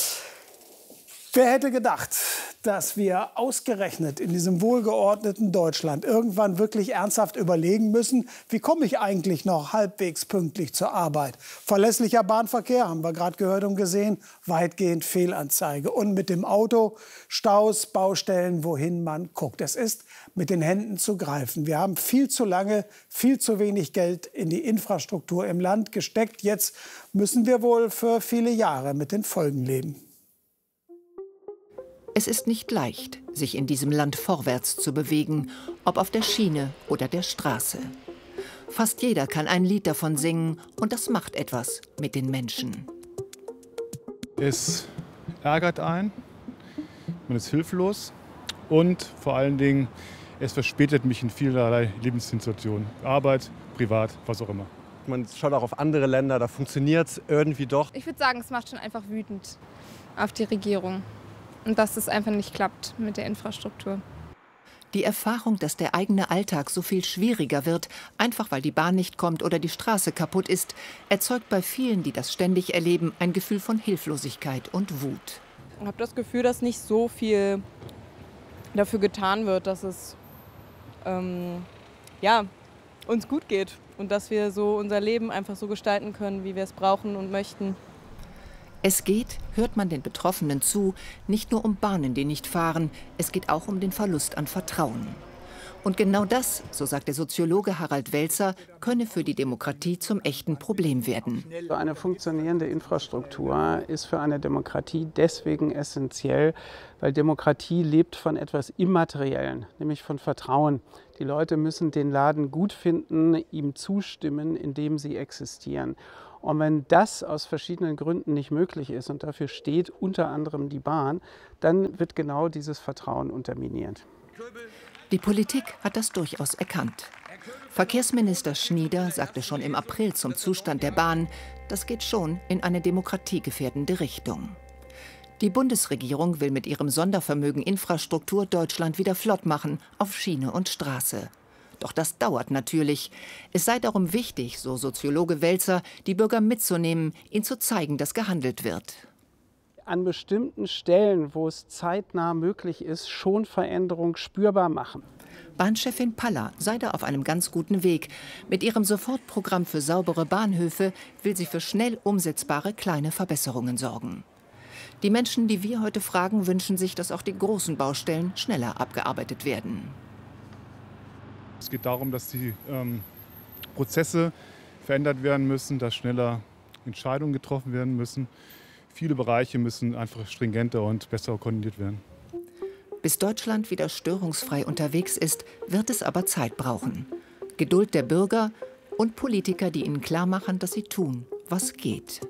Speaker 18: Wer hätte gedacht, dass wir ausgerechnet in diesem wohlgeordneten Deutschland irgendwann wirklich ernsthaft überlegen müssen, wie komme ich eigentlich noch halbwegs pünktlich zur Arbeit? Verlässlicher Bahnverkehr, haben wir gerade gehört und gesehen, weitgehend Fehlanzeige. Und mit dem Auto Staus, Baustellen, wohin man guckt. Es ist mit den Händen zu greifen. Wir haben viel zu lange, viel zu wenig Geld in die Infrastruktur im Land gesteckt. Jetzt müssen wir wohl für viele Jahre mit den Folgen leben.
Speaker 5: Es ist nicht leicht, sich in diesem Land vorwärts zu bewegen, ob auf der Schiene oder der Straße. Fast jeder kann ein Lied davon singen und das macht etwas mit den Menschen.
Speaker 6: Es ärgert einen, man ist hilflos und vor allen Dingen, es verspätet mich in vielerlei Lebenssituationen. Arbeit, privat, was auch immer.
Speaker 7: Man schaut auch auf andere Länder, da funktioniert es irgendwie doch.
Speaker 8: Ich würde sagen, es macht schon einfach wütend auf die Regierung. Und dass es einfach nicht klappt mit der Infrastruktur.
Speaker 5: Die Erfahrung, dass der eigene Alltag so viel schwieriger wird, einfach weil die Bahn nicht kommt oder die Straße kaputt ist, erzeugt bei vielen, die das ständig erleben, ein Gefühl von Hilflosigkeit und Wut.
Speaker 9: Ich habe das Gefühl, dass nicht so viel dafür getan wird, dass es ähm, ja, uns gut geht und dass wir so unser Leben einfach so gestalten können, wie wir es brauchen und möchten.
Speaker 5: Es geht, hört man den Betroffenen zu, nicht nur um Bahnen, die nicht fahren, es geht auch um den Verlust an Vertrauen. Und genau das, so sagt der Soziologe Harald Welzer, könne für die Demokratie zum echten Problem werden.
Speaker 11: Eine funktionierende Infrastruktur ist für eine Demokratie deswegen essentiell, weil Demokratie lebt von etwas Immateriellen, nämlich von Vertrauen. Die Leute müssen den Laden gut finden, ihm zustimmen, indem sie existieren. Und wenn das aus verschiedenen Gründen nicht möglich ist, und dafür steht unter anderem die Bahn, dann wird genau dieses Vertrauen unterminiert.
Speaker 5: Die Politik hat das durchaus erkannt. Verkehrsminister Schnieder sagte schon im April zum Zustand der Bahn, das geht schon in eine demokratiegefährdende Richtung. Die Bundesregierung will mit ihrem Sondervermögen Infrastruktur Deutschland wieder flott machen, auf Schiene und Straße. Doch das dauert natürlich. Es sei darum wichtig, so Soziologe Welzer, die Bürger mitzunehmen, ihnen zu zeigen, dass gehandelt wird.
Speaker 11: An bestimmten Stellen, wo es zeitnah möglich ist, schon Veränderung spürbar machen.
Speaker 5: Bahnchefin Paller sei da auf einem ganz guten Weg. Mit ihrem Sofortprogramm für saubere Bahnhöfe will sie für schnell umsetzbare kleine Verbesserungen sorgen. Die Menschen, die wir heute fragen, wünschen sich, dass auch die großen Baustellen schneller abgearbeitet werden.
Speaker 6: Es geht darum, dass die ähm, Prozesse verändert werden müssen, dass schneller Entscheidungen getroffen werden müssen. Viele Bereiche müssen einfach stringenter und besser koordiniert werden.
Speaker 5: Bis Deutschland wieder störungsfrei unterwegs ist, wird es aber Zeit brauchen. Geduld der Bürger und Politiker, die ihnen klarmachen, dass sie tun, was geht.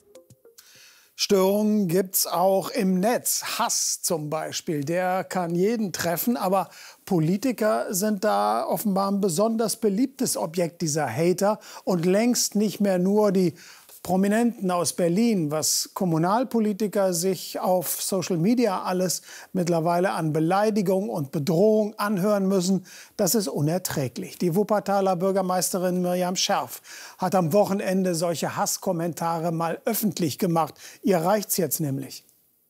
Speaker 18: Störungen gibt es auch im Netz. Hass zum Beispiel, der kann jeden treffen. Aber Politiker sind da offenbar ein besonders beliebtes Objekt dieser Hater und längst nicht mehr nur die Prominenten aus Berlin, was Kommunalpolitiker sich auf Social Media alles mittlerweile an Beleidigung und Bedrohung anhören müssen, das ist unerträglich. Die Wuppertaler Bürgermeisterin Miriam Scherf hat am Wochenende solche Hasskommentare mal öffentlich gemacht. Ihr reicht's jetzt nämlich.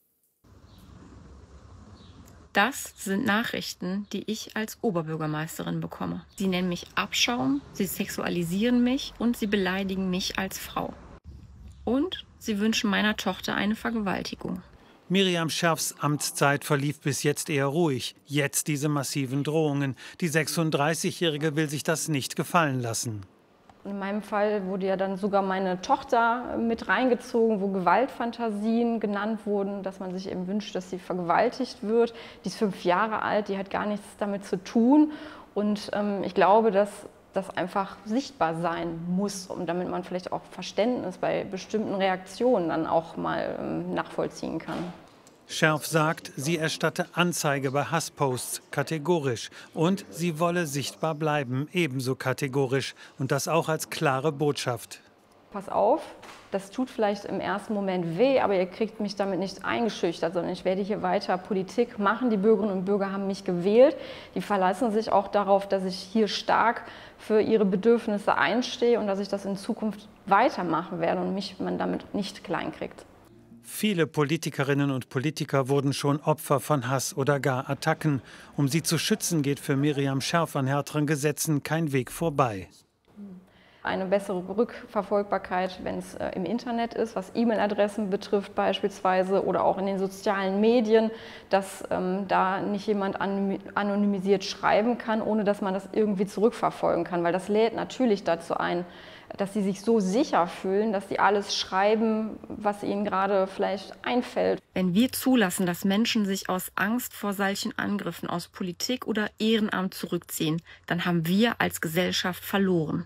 Speaker 12: Das sind Nachrichten, die ich als Oberbürgermeisterin bekomme. Sie nennen mich Abschaum, sie sexualisieren mich und sie beleidigen mich als Frau. Und sie wünschen meiner Tochter eine Vergewaltigung.
Speaker 13: Miriam Scherfs Amtszeit verlief bis jetzt eher ruhig. Jetzt diese massiven Drohungen. Die sechsunddreißigjährige will sich das nicht gefallen lassen.
Speaker 15: In meinem Fall wurde ja dann sogar meine Tochter mit reingezogen, wo Gewaltfantasien genannt wurden, dass man sich eben wünscht, dass sie vergewaltigt wird. Die ist fünf Jahre alt, die hat gar nichts damit zu tun. Und ähm, ich glaube, dass das einfach sichtbar sein muss, um damit man vielleicht auch Verständnis bei bestimmten Reaktionen dann auch mal ähm, nachvollziehen kann.
Speaker 13: Scherf sagt, sie erstatte Anzeige bei Hassposts kategorisch und sie wolle sichtbar bleiben, ebenso kategorisch und das auch als klare Botschaft.
Speaker 15: Pass auf, das tut vielleicht im ersten Moment weh, aber ihr kriegt mich damit nicht eingeschüchtert, sondern ich werde hier weiter Politik machen. Die Bürgerinnen und Bürger haben mich gewählt. Die verlassen sich auch darauf, dass ich hier stark für ihre Bedürfnisse einstehe und dass ich das in Zukunft weitermachen werde und mich man damit nicht kleinkriegt.
Speaker 13: Viele Politikerinnen und Politiker wurden schon Opfer von Hass oder gar Attacken. Um sie zu schützen, geht für Miriam Scherf an härteren Gesetzen kein Weg vorbei.
Speaker 15: Eine bessere Rückverfolgbarkeit, wenn es äh, im Internet ist, was E-Mail-Adressen betrifft beispielsweise oder auch in den sozialen Medien, dass ähm, da nicht jemand anonymisiert schreiben kann, ohne dass man das irgendwie zurückverfolgen kann. Weil das lädt natürlich dazu ein, dass sie sich so sicher fühlen, dass sie alles schreiben, was ihnen gerade vielleicht einfällt.
Speaker 12: Wenn wir zulassen, dass Menschen sich aus Angst vor solchen Angriffen aus Politik oder Ehrenamt zurückziehen, dann haben wir als Gesellschaft verloren.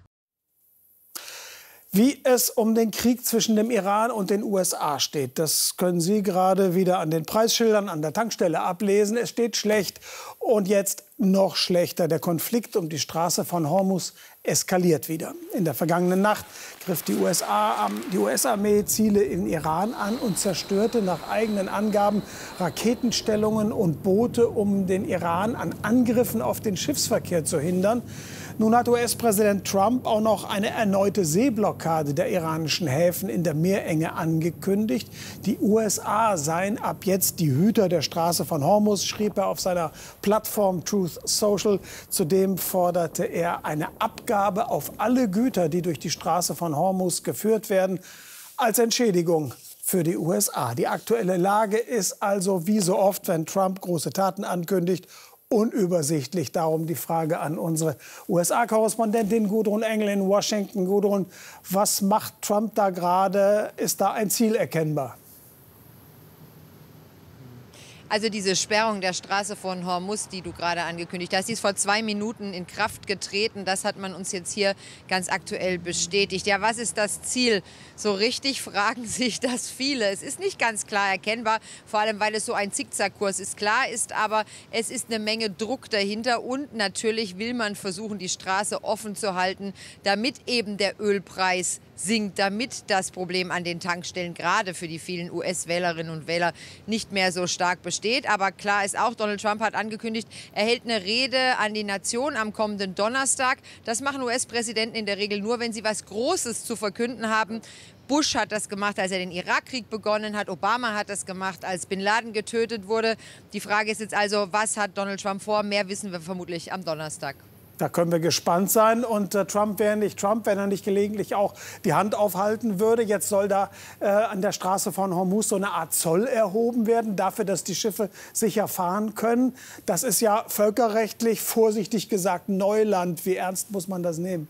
Speaker 18: Wie es um den Krieg zwischen dem Iran und den U S A steht, das können Sie gerade wieder an den Preisschildern an der Tankstelle ablesen. Es steht schlecht und jetzt noch schlechter. Der Konflikt um die Straße von Hormuz eskaliert wieder. In der vergangenen Nacht griff die U S A, die U S-Armee Ziele im Iran an und zerstörte nach eigenen Angaben Raketenstellungen und Boote, um den Iran an Angriffen auf den Schiffsverkehr zu hindern. Nun hat U S-Präsident Trump auch noch eine erneute Seeblockade der iranischen Häfen in der Meerenge angekündigt. Die U S A seien ab jetzt die Hüter der Straße von Hormuz, schrieb er auf seiner Plattform Truth Social. Zudem forderte er eine Abgabe auf alle Güter, die durch die Straße von Hormuz geführt werden, als Entschädigung für die U S A. Die aktuelle Lage ist also wie so oft, wenn Trump große Taten ankündigt, unübersichtlich. Darum die Frage an unsere U S A-Korrespondentin Gudrun Engel in Washington. Gudrun, was macht Trump da gerade? Ist da ein Ziel erkennbar?
Speaker 10: Also diese Sperrung der Straße von Hormuz, die du gerade angekündigt hast, die ist vor zwei Minuten in Kraft getreten. Das hat man uns jetzt hier ganz aktuell bestätigt. Ja, was ist das Ziel? So richtig fragen sich das viele. Es ist nicht ganz klar erkennbar, vor allem weil es so ein Zickzackkurs ist. Klar ist aber, es ist eine Menge Druck dahinter und natürlich will man versuchen, die Straße offen zu halten, damit eben der Ölpreis sinkt, damit das Problem an den Tankstellen gerade für die vielen U S-Wählerinnen und Wähler nicht mehr so stark besteht. Aber klar ist auch, Donald Trump hat angekündigt, er hält eine Rede an die Nation am kommenden Donnerstag. Das machen U S-Präsidenten in der Regel nur, wenn sie was Großes zu verkünden haben. Bush hat das gemacht, als er den Irakkrieg begonnen hat. Obama hat das gemacht, als Bin Laden getötet wurde. Die Frage ist jetzt also, was hat Donald Trump vor? Mehr wissen wir vermutlich am Donnerstag.
Speaker 18: Da können wir gespannt sein. Und äh, Trump wäre nicht Trump, wenn er nicht gelegentlich auch die Hand aufhalten würde. Jetzt soll da äh, an der Straße von Hormuz so eine Art Zoll erhoben werden, dafür, dass die Schiffe sicher fahren können. Das ist ja völkerrechtlich, vorsichtig gesagt, Neuland. Wie ernst muss man das nehmen?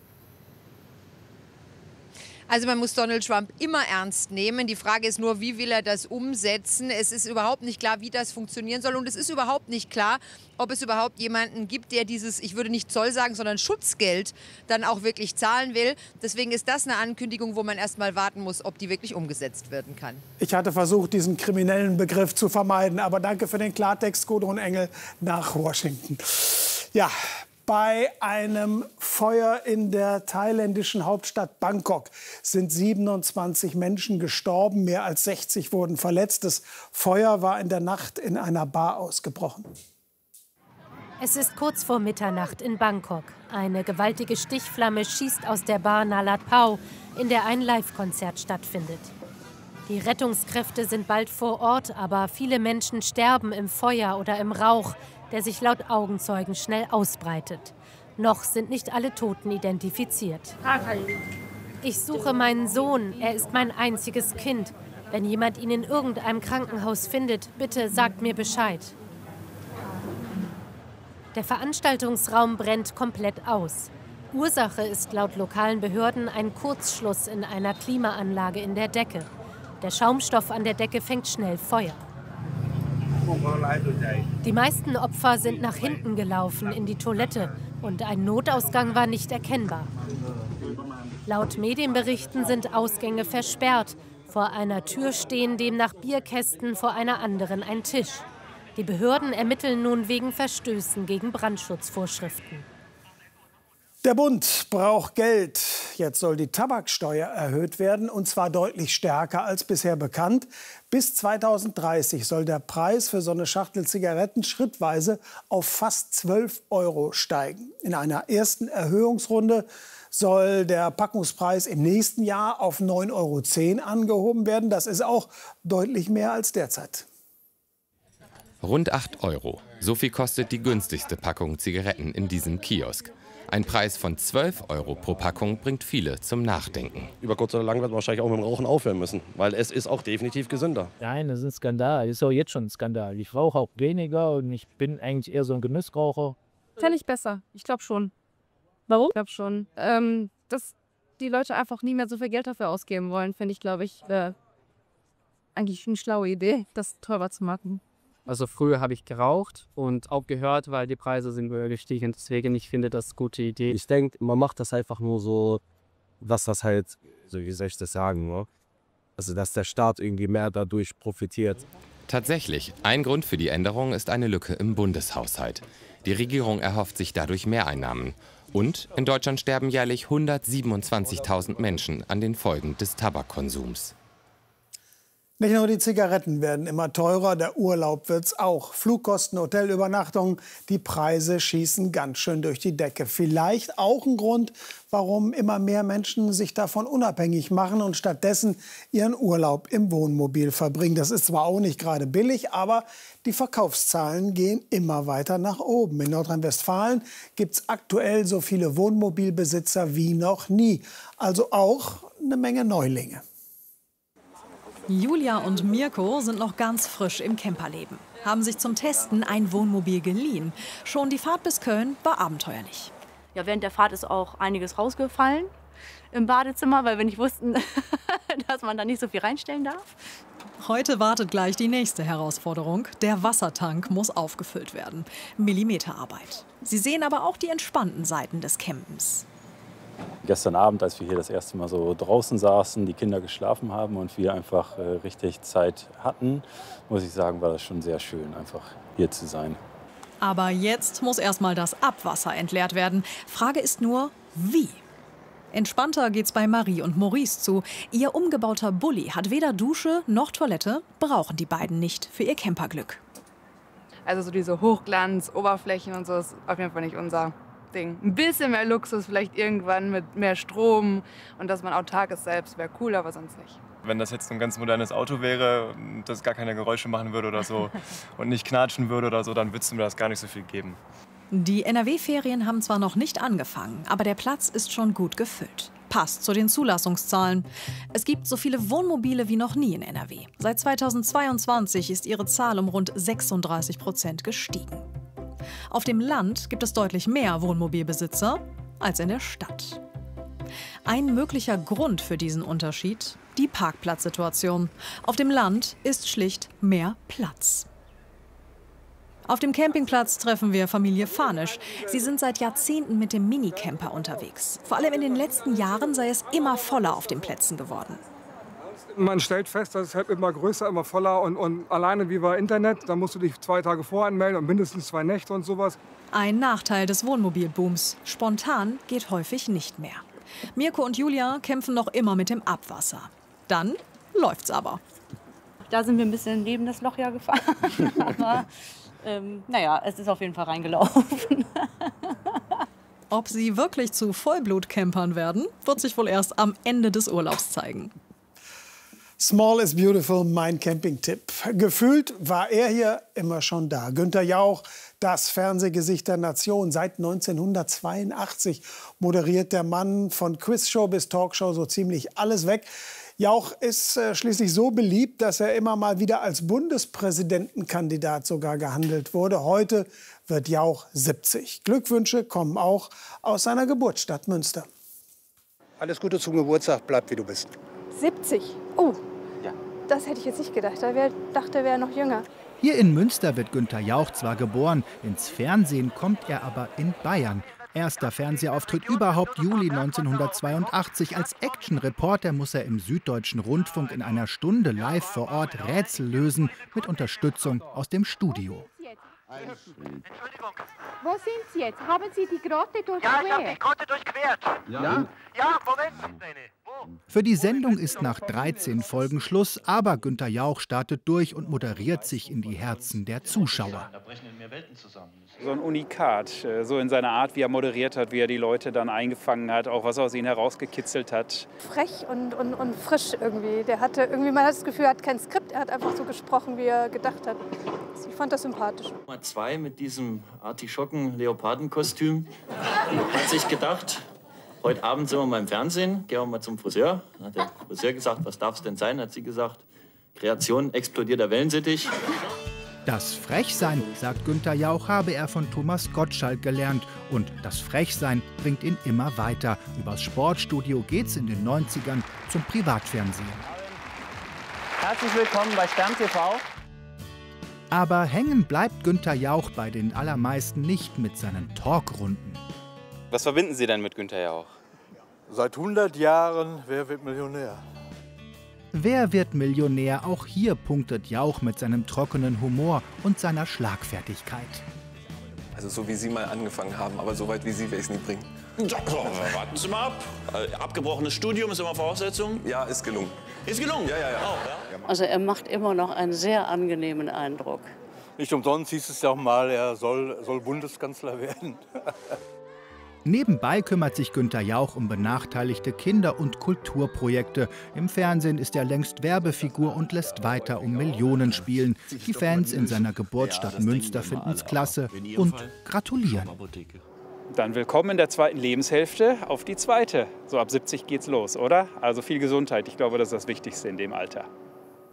Speaker 10: Also man muss Donald Trump immer ernst nehmen. Die Frage ist nur, wie will er das umsetzen? Es ist überhaupt nicht klar, wie das funktionieren soll. Und es ist überhaupt nicht klar, ob es überhaupt jemanden gibt, der dieses, ich würde nicht Zoll sagen, sondern Schutzgeld dann auch wirklich zahlen will. Deswegen ist das eine Ankündigung, wo man erst mal warten muss, ob die wirklich umgesetzt werden kann.
Speaker 18: Ich hatte versucht, diesen kriminellen Begriff zu vermeiden. Aber danke für den Klartext, Gudrun Engel nach Washington. Ja. Bei einem Feuer in der thailändischen Hauptstadt Bangkok sind siebenundzwanzig Menschen gestorben, mehr als sechzig wurden verletzt. Das Feuer war in der Nacht in einer Bar ausgebrochen.
Speaker 14: Es ist kurz vor Mitternacht in Bangkok. Eine gewaltige Stichflamme schießt aus der Bar Nalat Pao, in der ein Live-Konzert stattfindet. Die Rettungskräfte sind bald vor Ort, aber viele Menschen sterben im Feuer oder im Rauch, der sich laut Augenzeugen schnell ausbreitet. Noch sind nicht alle Toten identifiziert. Ich suche meinen Sohn, er ist mein einziges Kind. Wenn jemand ihn in irgendeinem Krankenhaus findet, bitte sagt mir Bescheid. Der Veranstaltungsraum brennt komplett aus. Ursache ist laut lokalen Behörden ein Kurzschluss in einer Klimaanlage in der Decke. Der Schaumstoff an der Decke fängt schnell Feuer. Die meisten Opfer sind nach hinten gelaufen, in die Toilette. Und ein Notausgang war nicht erkennbar. Laut Medienberichten sind Ausgänge versperrt. Vor einer Tür stehen demnach Bierkästen, vor einer anderen ein Tisch. Die Behörden ermitteln nun wegen Verstößen gegen Brandschutzvorschriften.
Speaker 18: Der Bund braucht Geld. Jetzt soll die Tabaksteuer erhöht werden, und zwar deutlich stärker als bisher bekannt. Bis zweitausenddreißig soll der Preis für so eine Schachtel Zigaretten schrittweise auf fast zwölf Euro steigen. In einer ersten Erhöhungsrunde soll der Packungspreis im nächsten Jahr auf neun Euro zehn angehoben werden. Das ist auch deutlich mehr als derzeit.
Speaker 16: Rund acht Euro. So viel kostet die günstigste Packung Zigaretten in diesem Kiosk. Ein Preis von zwölf Euro pro Packung bringt viele zum Nachdenken.
Speaker 17: Über kurz oder lang wird man wahrscheinlich auch mit dem Rauchen aufhören müssen, weil es ist auch definitiv gesünder.
Speaker 19: Nein, das ist ein Skandal. Das ist auch jetzt schon ein Skandal. Ich rauche auch weniger und ich bin eigentlich eher so ein Genussraucher.
Speaker 22: Fände ich besser. Ich glaube schon. Warum? Ich glaube schon. Ähm, dass die Leute einfach nie mehr so viel Geld dafür ausgeben wollen, finde ich, glaube ich, äh, eigentlich eine schlaue Idee, das teurer zu machen.
Speaker 27: Also früher habe ich geraucht und aufgehört, weil die Preise sind gestiegen. Deswegen, ich finde das eine gute Idee.
Speaker 17: Ich denke, man macht das einfach nur so, dass das halt, so wie soll ich das sagen, ne? Also dass der Staat irgendwie mehr dadurch profitiert.
Speaker 16: Tatsächlich, ein Grund für die Änderung ist eine Lücke im Bundeshaushalt. Die Regierung erhofft sich dadurch Mehreinnahmen. Und in Deutschland sterben jährlich hundertsiebenundzwanzigtausend Menschen an den Folgen des Tabakkonsums.
Speaker 18: Nicht nur die Zigaretten werden immer teurer, der Urlaub wird's auch. Flugkosten, Hotelübernachtungen, die Preise schießen ganz schön durch die Decke. Vielleicht auch ein Grund, warum immer mehr Menschen sich davon unabhängig machen und stattdessen ihren Urlaub im Wohnmobil verbringen. Das ist zwar auch nicht gerade billig, aber die Verkaufszahlen gehen immer weiter nach oben. In Nordrhein-Westfalen gibt's aktuell so viele Wohnmobilbesitzer wie noch nie. Also auch eine Menge Neulinge.
Speaker 1: Julia und Mirko sind noch ganz frisch im Camperleben, haben sich zum Testen ein Wohnmobil geliehen. Schon die Fahrt bis Köln war abenteuerlich.
Speaker 20: Ja, während der Fahrt ist auch einiges rausgefallen im Badezimmer, weil wir nicht wussten, dass man da nicht so viel reinstellen darf.
Speaker 1: Heute wartet gleich die nächste Herausforderung. Der Wassertank muss aufgefüllt werden. Millimeterarbeit. Sie sehen aber auch die entspannten Seiten des Campens.
Speaker 21: Gestern Abend, als wir hier das erste Mal so draußen saßen, die Kinder geschlafen haben und wir einfach äh, richtig Zeit hatten, muss ich sagen, war das schon sehr schön, einfach hier zu sein.
Speaker 1: Aber jetzt muss erstmal das Abwasser entleert werden. Frage ist nur, wie? Entspannter geht's bei Marie und Maurice zu. Ihr umgebauter Bulli hat weder Dusche noch Toilette, brauchen die beiden nicht für ihr Camperglück.
Speaker 22: Also so diese Hochglanz-Oberflächen und so ist auf jeden Fall nicht unser Ding. Ein bisschen mehr Luxus, vielleicht irgendwann mit mehr Strom und dass man autark ist selbst, wäre cool, aber sonst nicht.
Speaker 23: Wenn das jetzt ein ganz modernes Auto wäre, das gar keine Geräusche machen würde oder so und nicht knatschen würde oder so, dann würde es mir das gar nicht so viel geben.
Speaker 1: Die N R W-Ferien haben zwar noch nicht angefangen, aber der Platz ist schon gut gefüllt. Passt zu den Zulassungszahlen. Es gibt so viele Wohnmobile wie noch nie in N R W. Seit zweitausendzweiundzwanzig ist ihre Zahl um rund sechsunddreißig Prozent gestiegen. Auf dem Land gibt es deutlich mehr Wohnmobilbesitzer als in der Stadt. Ein möglicher Grund für diesen Unterschied: die Parkplatzsituation. Auf dem Land ist schlicht mehr Platz. Auf dem Campingplatz treffen wir Familie Fahnisch. Sie sind seit Jahrzehnten mit dem Minicamper unterwegs. Vor allem in den letzten Jahren sei es immer voller auf den Plätzen geworden.
Speaker 24: Man stellt fest, dass es halt immer größer, immer voller und, und alleine wie bei Internet, da musst du dich zwei Tage voranmelden und mindestens zwei Nächte und sowas.
Speaker 1: Ein Nachteil des Wohnmobilbooms: spontan geht häufig nicht mehr. Mirko und Julia kämpfen noch immer mit dem Abwasser. Dann läuft's aber.
Speaker 20: Da sind wir ein bisschen neben das Loch ja gefahren. Aber ähm, naja, es ist auf jeden Fall reingelaufen.
Speaker 1: Ob sie wirklich zu Vollblut-Campern werden, wird sich wohl erst am Ende des Urlaubs zeigen.
Speaker 18: Small is beautiful, mein Campingtipp. Gefühlt war er hier immer schon da. Günther Jauch, das Fernsehgesicht der Nation. Seit neunzehnhundertzweiundachtzig moderiert der Mann von Quizshow bis Talkshow so ziemlich alles weg. Jauch ist äh, schließlich so beliebt, dass er immer mal wieder als Bundespräsidentenkandidat sogar gehandelt wurde. Heute wird Jauch siebzig. Glückwünsche kommen auch aus seiner Geburtsstadt Münster.
Speaker 25: Alles Gute zum Geburtstag, bleib wie du bist.
Speaker 26: siebzig? Oh,
Speaker 25: ja.
Speaker 26: Das hätte ich jetzt nicht gedacht. Ich dachte, er wäre noch jünger.
Speaker 28: Hier in Münster wird Günther Jauch zwar geboren, ins Fernsehen kommt er aber in Bayern. Erster Fernsehauftritt überhaupt Juli neunzehnhundertzweiundachtzig. Als Action-Reporter muss er im Süddeutschen Rundfunk in einer Stunde live vor Ort Rätsel lösen, mit Unterstützung aus dem Studio.
Speaker 26: Wo sind Sie jetzt? Haben Sie die Grotte durchquert?
Speaker 29: Ja, ich habe die Grotte durchquert.
Speaker 28: Ja?
Speaker 29: Ja, Moment.
Speaker 28: Für die Sendung ist nach dreizehn Folgen Schluss, aber Günther Jauch startet durch und moderiert sich in die Herzen der Zuschauer.
Speaker 30: So ein Unikat, so in seiner Art, wie er moderiert hat, wie er die Leute dann eingefangen hat, auch was aus ihnen herausgekitzelt hat.
Speaker 26: Frech und, und, und frisch irgendwie. Der hatte irgendwie, man hat das Gefühl, er hat kein Skript, er hat einfach so gesprochen, wie er gedacht hat. Ich fand das sympathisch.
Speaker 31: Nummer zwei mit diesem Artischocken-Leopardenkostüm hat sich gedacht, heute Abend sind wir mal im Fernsehen, gehen wir mal zum Friseur. Dann hat der Friseur gesagt, was darf es denn sein? Hat sie gesagt, Kreation explodiert der Wellensittich.
Speaker 28: Das Frechsein, sagt Günther Jauch, habe er von Thomas Gottschalk gelernt. Und das Frechsein bringt ihn immer weiter. Übers Sportstudio geht's in den neunzigern zum Privatfernsehen.
Speaker 30: Herzlich willkommen bei Stern T V.
Speaker 28: Aber hängen bleibt Günther Jauch bei den allermeisten nicht mit seinen Talkrunden.
Speaker 30: Was verbinden Sie denn mit Günther Jauch?
Speaker 25: Seit hundert Jahren, wer wird Millionär?
Speaker 28: Wer wird Millionär? Auch hier punktet Jauch mit seinem trockenen Humor und seiner Schlagfertigkeit.
Speaker 32: Also so wie Sie mal angefangen haben, aber so weit wie Sie werde ich es nie bringen.
Speaker 33: Ja, warten Sie mal ab. Abgebrochenes Studium ist immer Voraussetzung?
Speaker 32: Ja, ist gelungen.
Speaker 33: Ist gelungen?
Speaker 32: Ja, ja, ja.
Speaker 33: Auch, ja.
Speaker 34: Also er macht immer noch einen sehr angenehmen Eindruck.
Speaker 25: Nicht umsonst hieß es ja auch mal, er soll, soll Bundeskanzler werden.
Speaker 28: Nebenbei kümmert sich Günther Jauch um benachteiligte Kinder- und Kulturprojekte. Im Fernsehen ist er längst Werbefigur und lässt weiter um Millionen spielen. Die Fans in seiner Geburtsstadt Münster finden es klasse und gratulieren.
Speaker 30: Dann willkommen in der zweiten Lebenshälfte auf die zweite. So ab siebzig geht's los, oder? Also viel Gesundheit. Ich glaube, das ist das Wichtigste in dem Alter.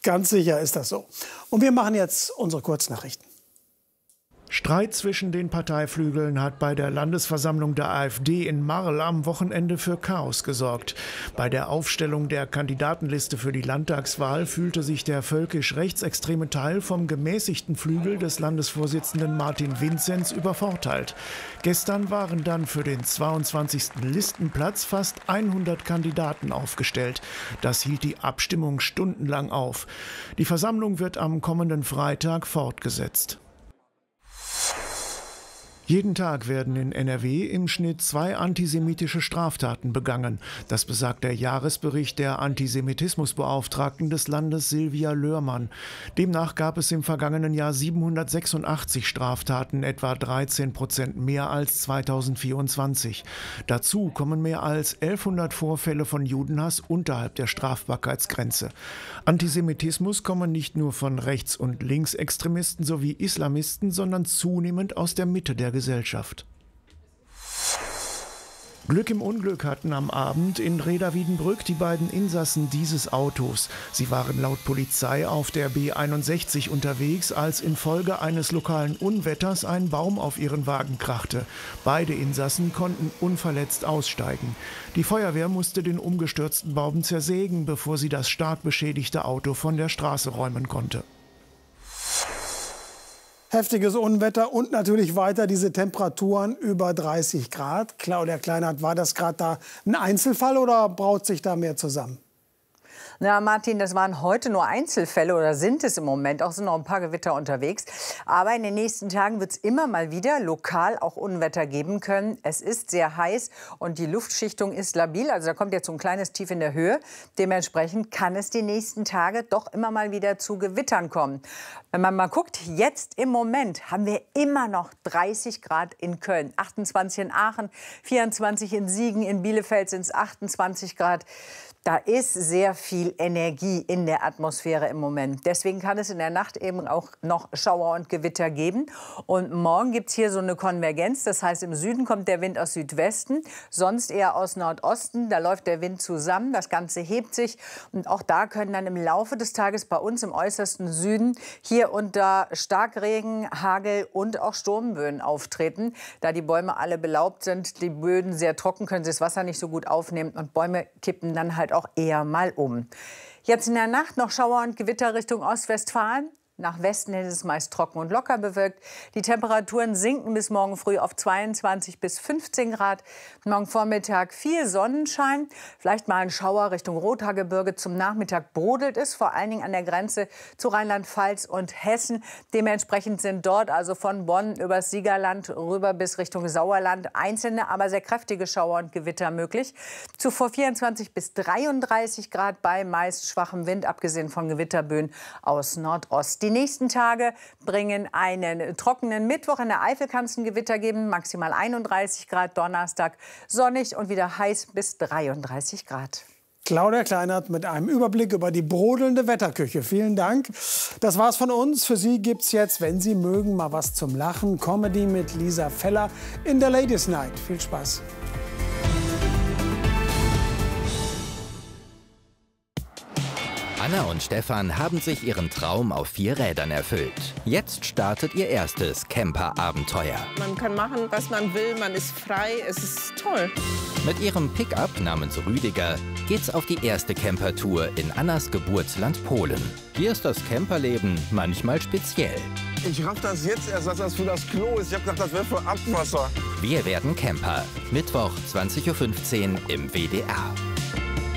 Speaker 18: Ganz sicher ist das so. Und wir machen jetzt unsere Kurznachrichten.
Speaker 2: Streit zwischen den Parteiflügeln hat bei der Landesversammlung der AfD in Marl am Wochenende für Chaos gesorgt. Bei der Aufstellung der Kandidatenliste für die Landtagswahl fühlte sich der völkisch-rechtsextreme Teil vom gemäßigten Flügel des Landesvorsitzenden Martin Vinzenz übervorteilt. Gestern waren dann für den zweiundzwanzigsten Listenplatz fast hundert Kandidaten aufgestellt. Das hielt die Abstimmung stundenlang auf. Die Versammlung wird am kommenden Freitag fortgesetzt. Jeden Tag werden in N R W im Schnitt zwei antisemitische Straftaten begangen. Das besagt der Jahresbericht der Antisemitismusbeauftragten des Landes Silvia Löhrmann. Demnach gab es im vergangenen Jahr siebenhundertsechsundachtzig Straftaten, etwa dreizehn Prozent mehr als zweitausendvierundzwanzig. Dazu kommen mehr als elfhundert Vorfälle von Judenhass unterhalb der Strafbarkeitsgrenze. Antisemitismus komme nicht nur von Rechts- und Linksextremisten sowie Islamisten, sondern zunehmend aus der Mitte der Gesellschaft. Glück im Unglück hatten am Abend in Reda-Wiedenbrück die beiden Insassen dieses Autos. Sie waren laut Polizei auf der B einundsechzig unterwegs, als infolge eines lokalen Unwetters ein Baum auf ihren Wagen krachte. Beide Insassen konnten unverletzt aussteigen. Die Feuerwehr musste den umgestürzten Baum zersägen, bevor sie das stark beschädigte Auto von der Straße räumen konnte.
Speaker 18: Heftiges Unwetter und natürlich weiter diese Temperaturen über dreißig Grad. Claudia Kleinert, war das gerade da ein Einzelfall oder braut sich da mehr zusammen?
Speaker 3: Na, Martin, das waren heute nur Einzelfälle oder sind es im Moment. Auch sind noch ein paar Gewitter unterwegs. Aber in den nächsten Tagen wird es immer mal wieder lokal auch Unwetter geben können. Es ist sehr heiß und die Luftschichtung ist labil. Also da kommt jetzt so ein kleines Tief in der Höhe. Dementsprechend kann es die nächsten Tage doch immer mal wieder zu Gewittern kommen. Wenn man mal guckt, jetzt im Moment haben wir immer noch dreißig Grad in Köln, achtundzwanzig in Aachen, vierundzwanzig in Siegen, in Bielefeld sind es achtundzwanzig Grad. Da ist sehr viel Energie in der Atmosphäre im Moment. Deswegen kann es in der Nacht eben auch noch Schauer und Gewitter geben. Und morgen gibt es hier so eine Konvergenz. Das heißt, im Süden kommt der Wind aus Südwesten, sonst eher aus Nordosten. Da läuft der Wind zusammen, das Ganze hebt sich. Und auch da können dann im Laufe des Tages bei uns im äußersten Süden hier und da Starkregen, Hagel und auch Sturmböen auftreten. Da die Bäume alle belaubt sind, die Böden sehr trocken, können sie das Wasser nicht so gut aufnehmen. Und Bäume kippen dann halt auch eher mal um. Jetzt in der Nacht noch Schauer und Gewitter Richtung Ostwestfalen. Nach Westen hin ist es meist trocken und locker bewölkt. Die Temperaturen sinken bis morgen früh auf zweiundzwanzig bis fünfzehn Grad. Morgen Vormittag viel Sonnenschein, vielleicht mal ein Schauer Richtung Rothaargebirge. Zum Nachmittag brodelt es, vor allen Dingen an der Grenze zu Rheinland-Pfalz und Hessen. Dementsprechend sind dort also von Bonn übers Siegerland rüber bis Richtung Sauerland einzelne, aber sehr kräftige Schauer und Gewitter möglich. Zuvor vierundzwanzig bis dreiunddreißig Grad bei meist schwachem Wind, abgesehen von Gewitterböen aus Nordost. Die nächsten Tage bringen einen trockenen Mittwoch. In der Eifel kann es ein Gewitter geben, maximal einunddreißig Grad. Donnerstag sonnig und wieder heiß bis dreiunddreißig Grad.
Speaker 18: Claudia Kleinert mit einem Überblick über die brodelnde Wetterküche. Vielen Dank. Das war's von uns. Für Sie gibt's jetzt, wenn Sie mögen, mal was zum Lachen. Comedy mit Lisa Feller in der Ladies Night. Viel Spaß.
Speaker 4: Anna und Stefan haben sich ihren Traum auf vier Rädern erfüllt. Jetzt startet ihr erstes Camper-Abenteuer.
Speaker 5: Man kann machen, was man will, man ist frei, es ist toll.
Speaker 4: Mit ihrem Pickup namens Rüdiger geht's auf die erste Campertour in Annas Geburtsland Polen. Hier ist das Camperleben manchmal speziell.
Speaker 6: Ich raff das jetzt erst, dass das für das Klo ist. Ich hab gedacht, das wäre für Abwasser.
Speaker 4: Wir werden Camper. Mittwoch, zwanzig Uhr fünfzehn im W D R.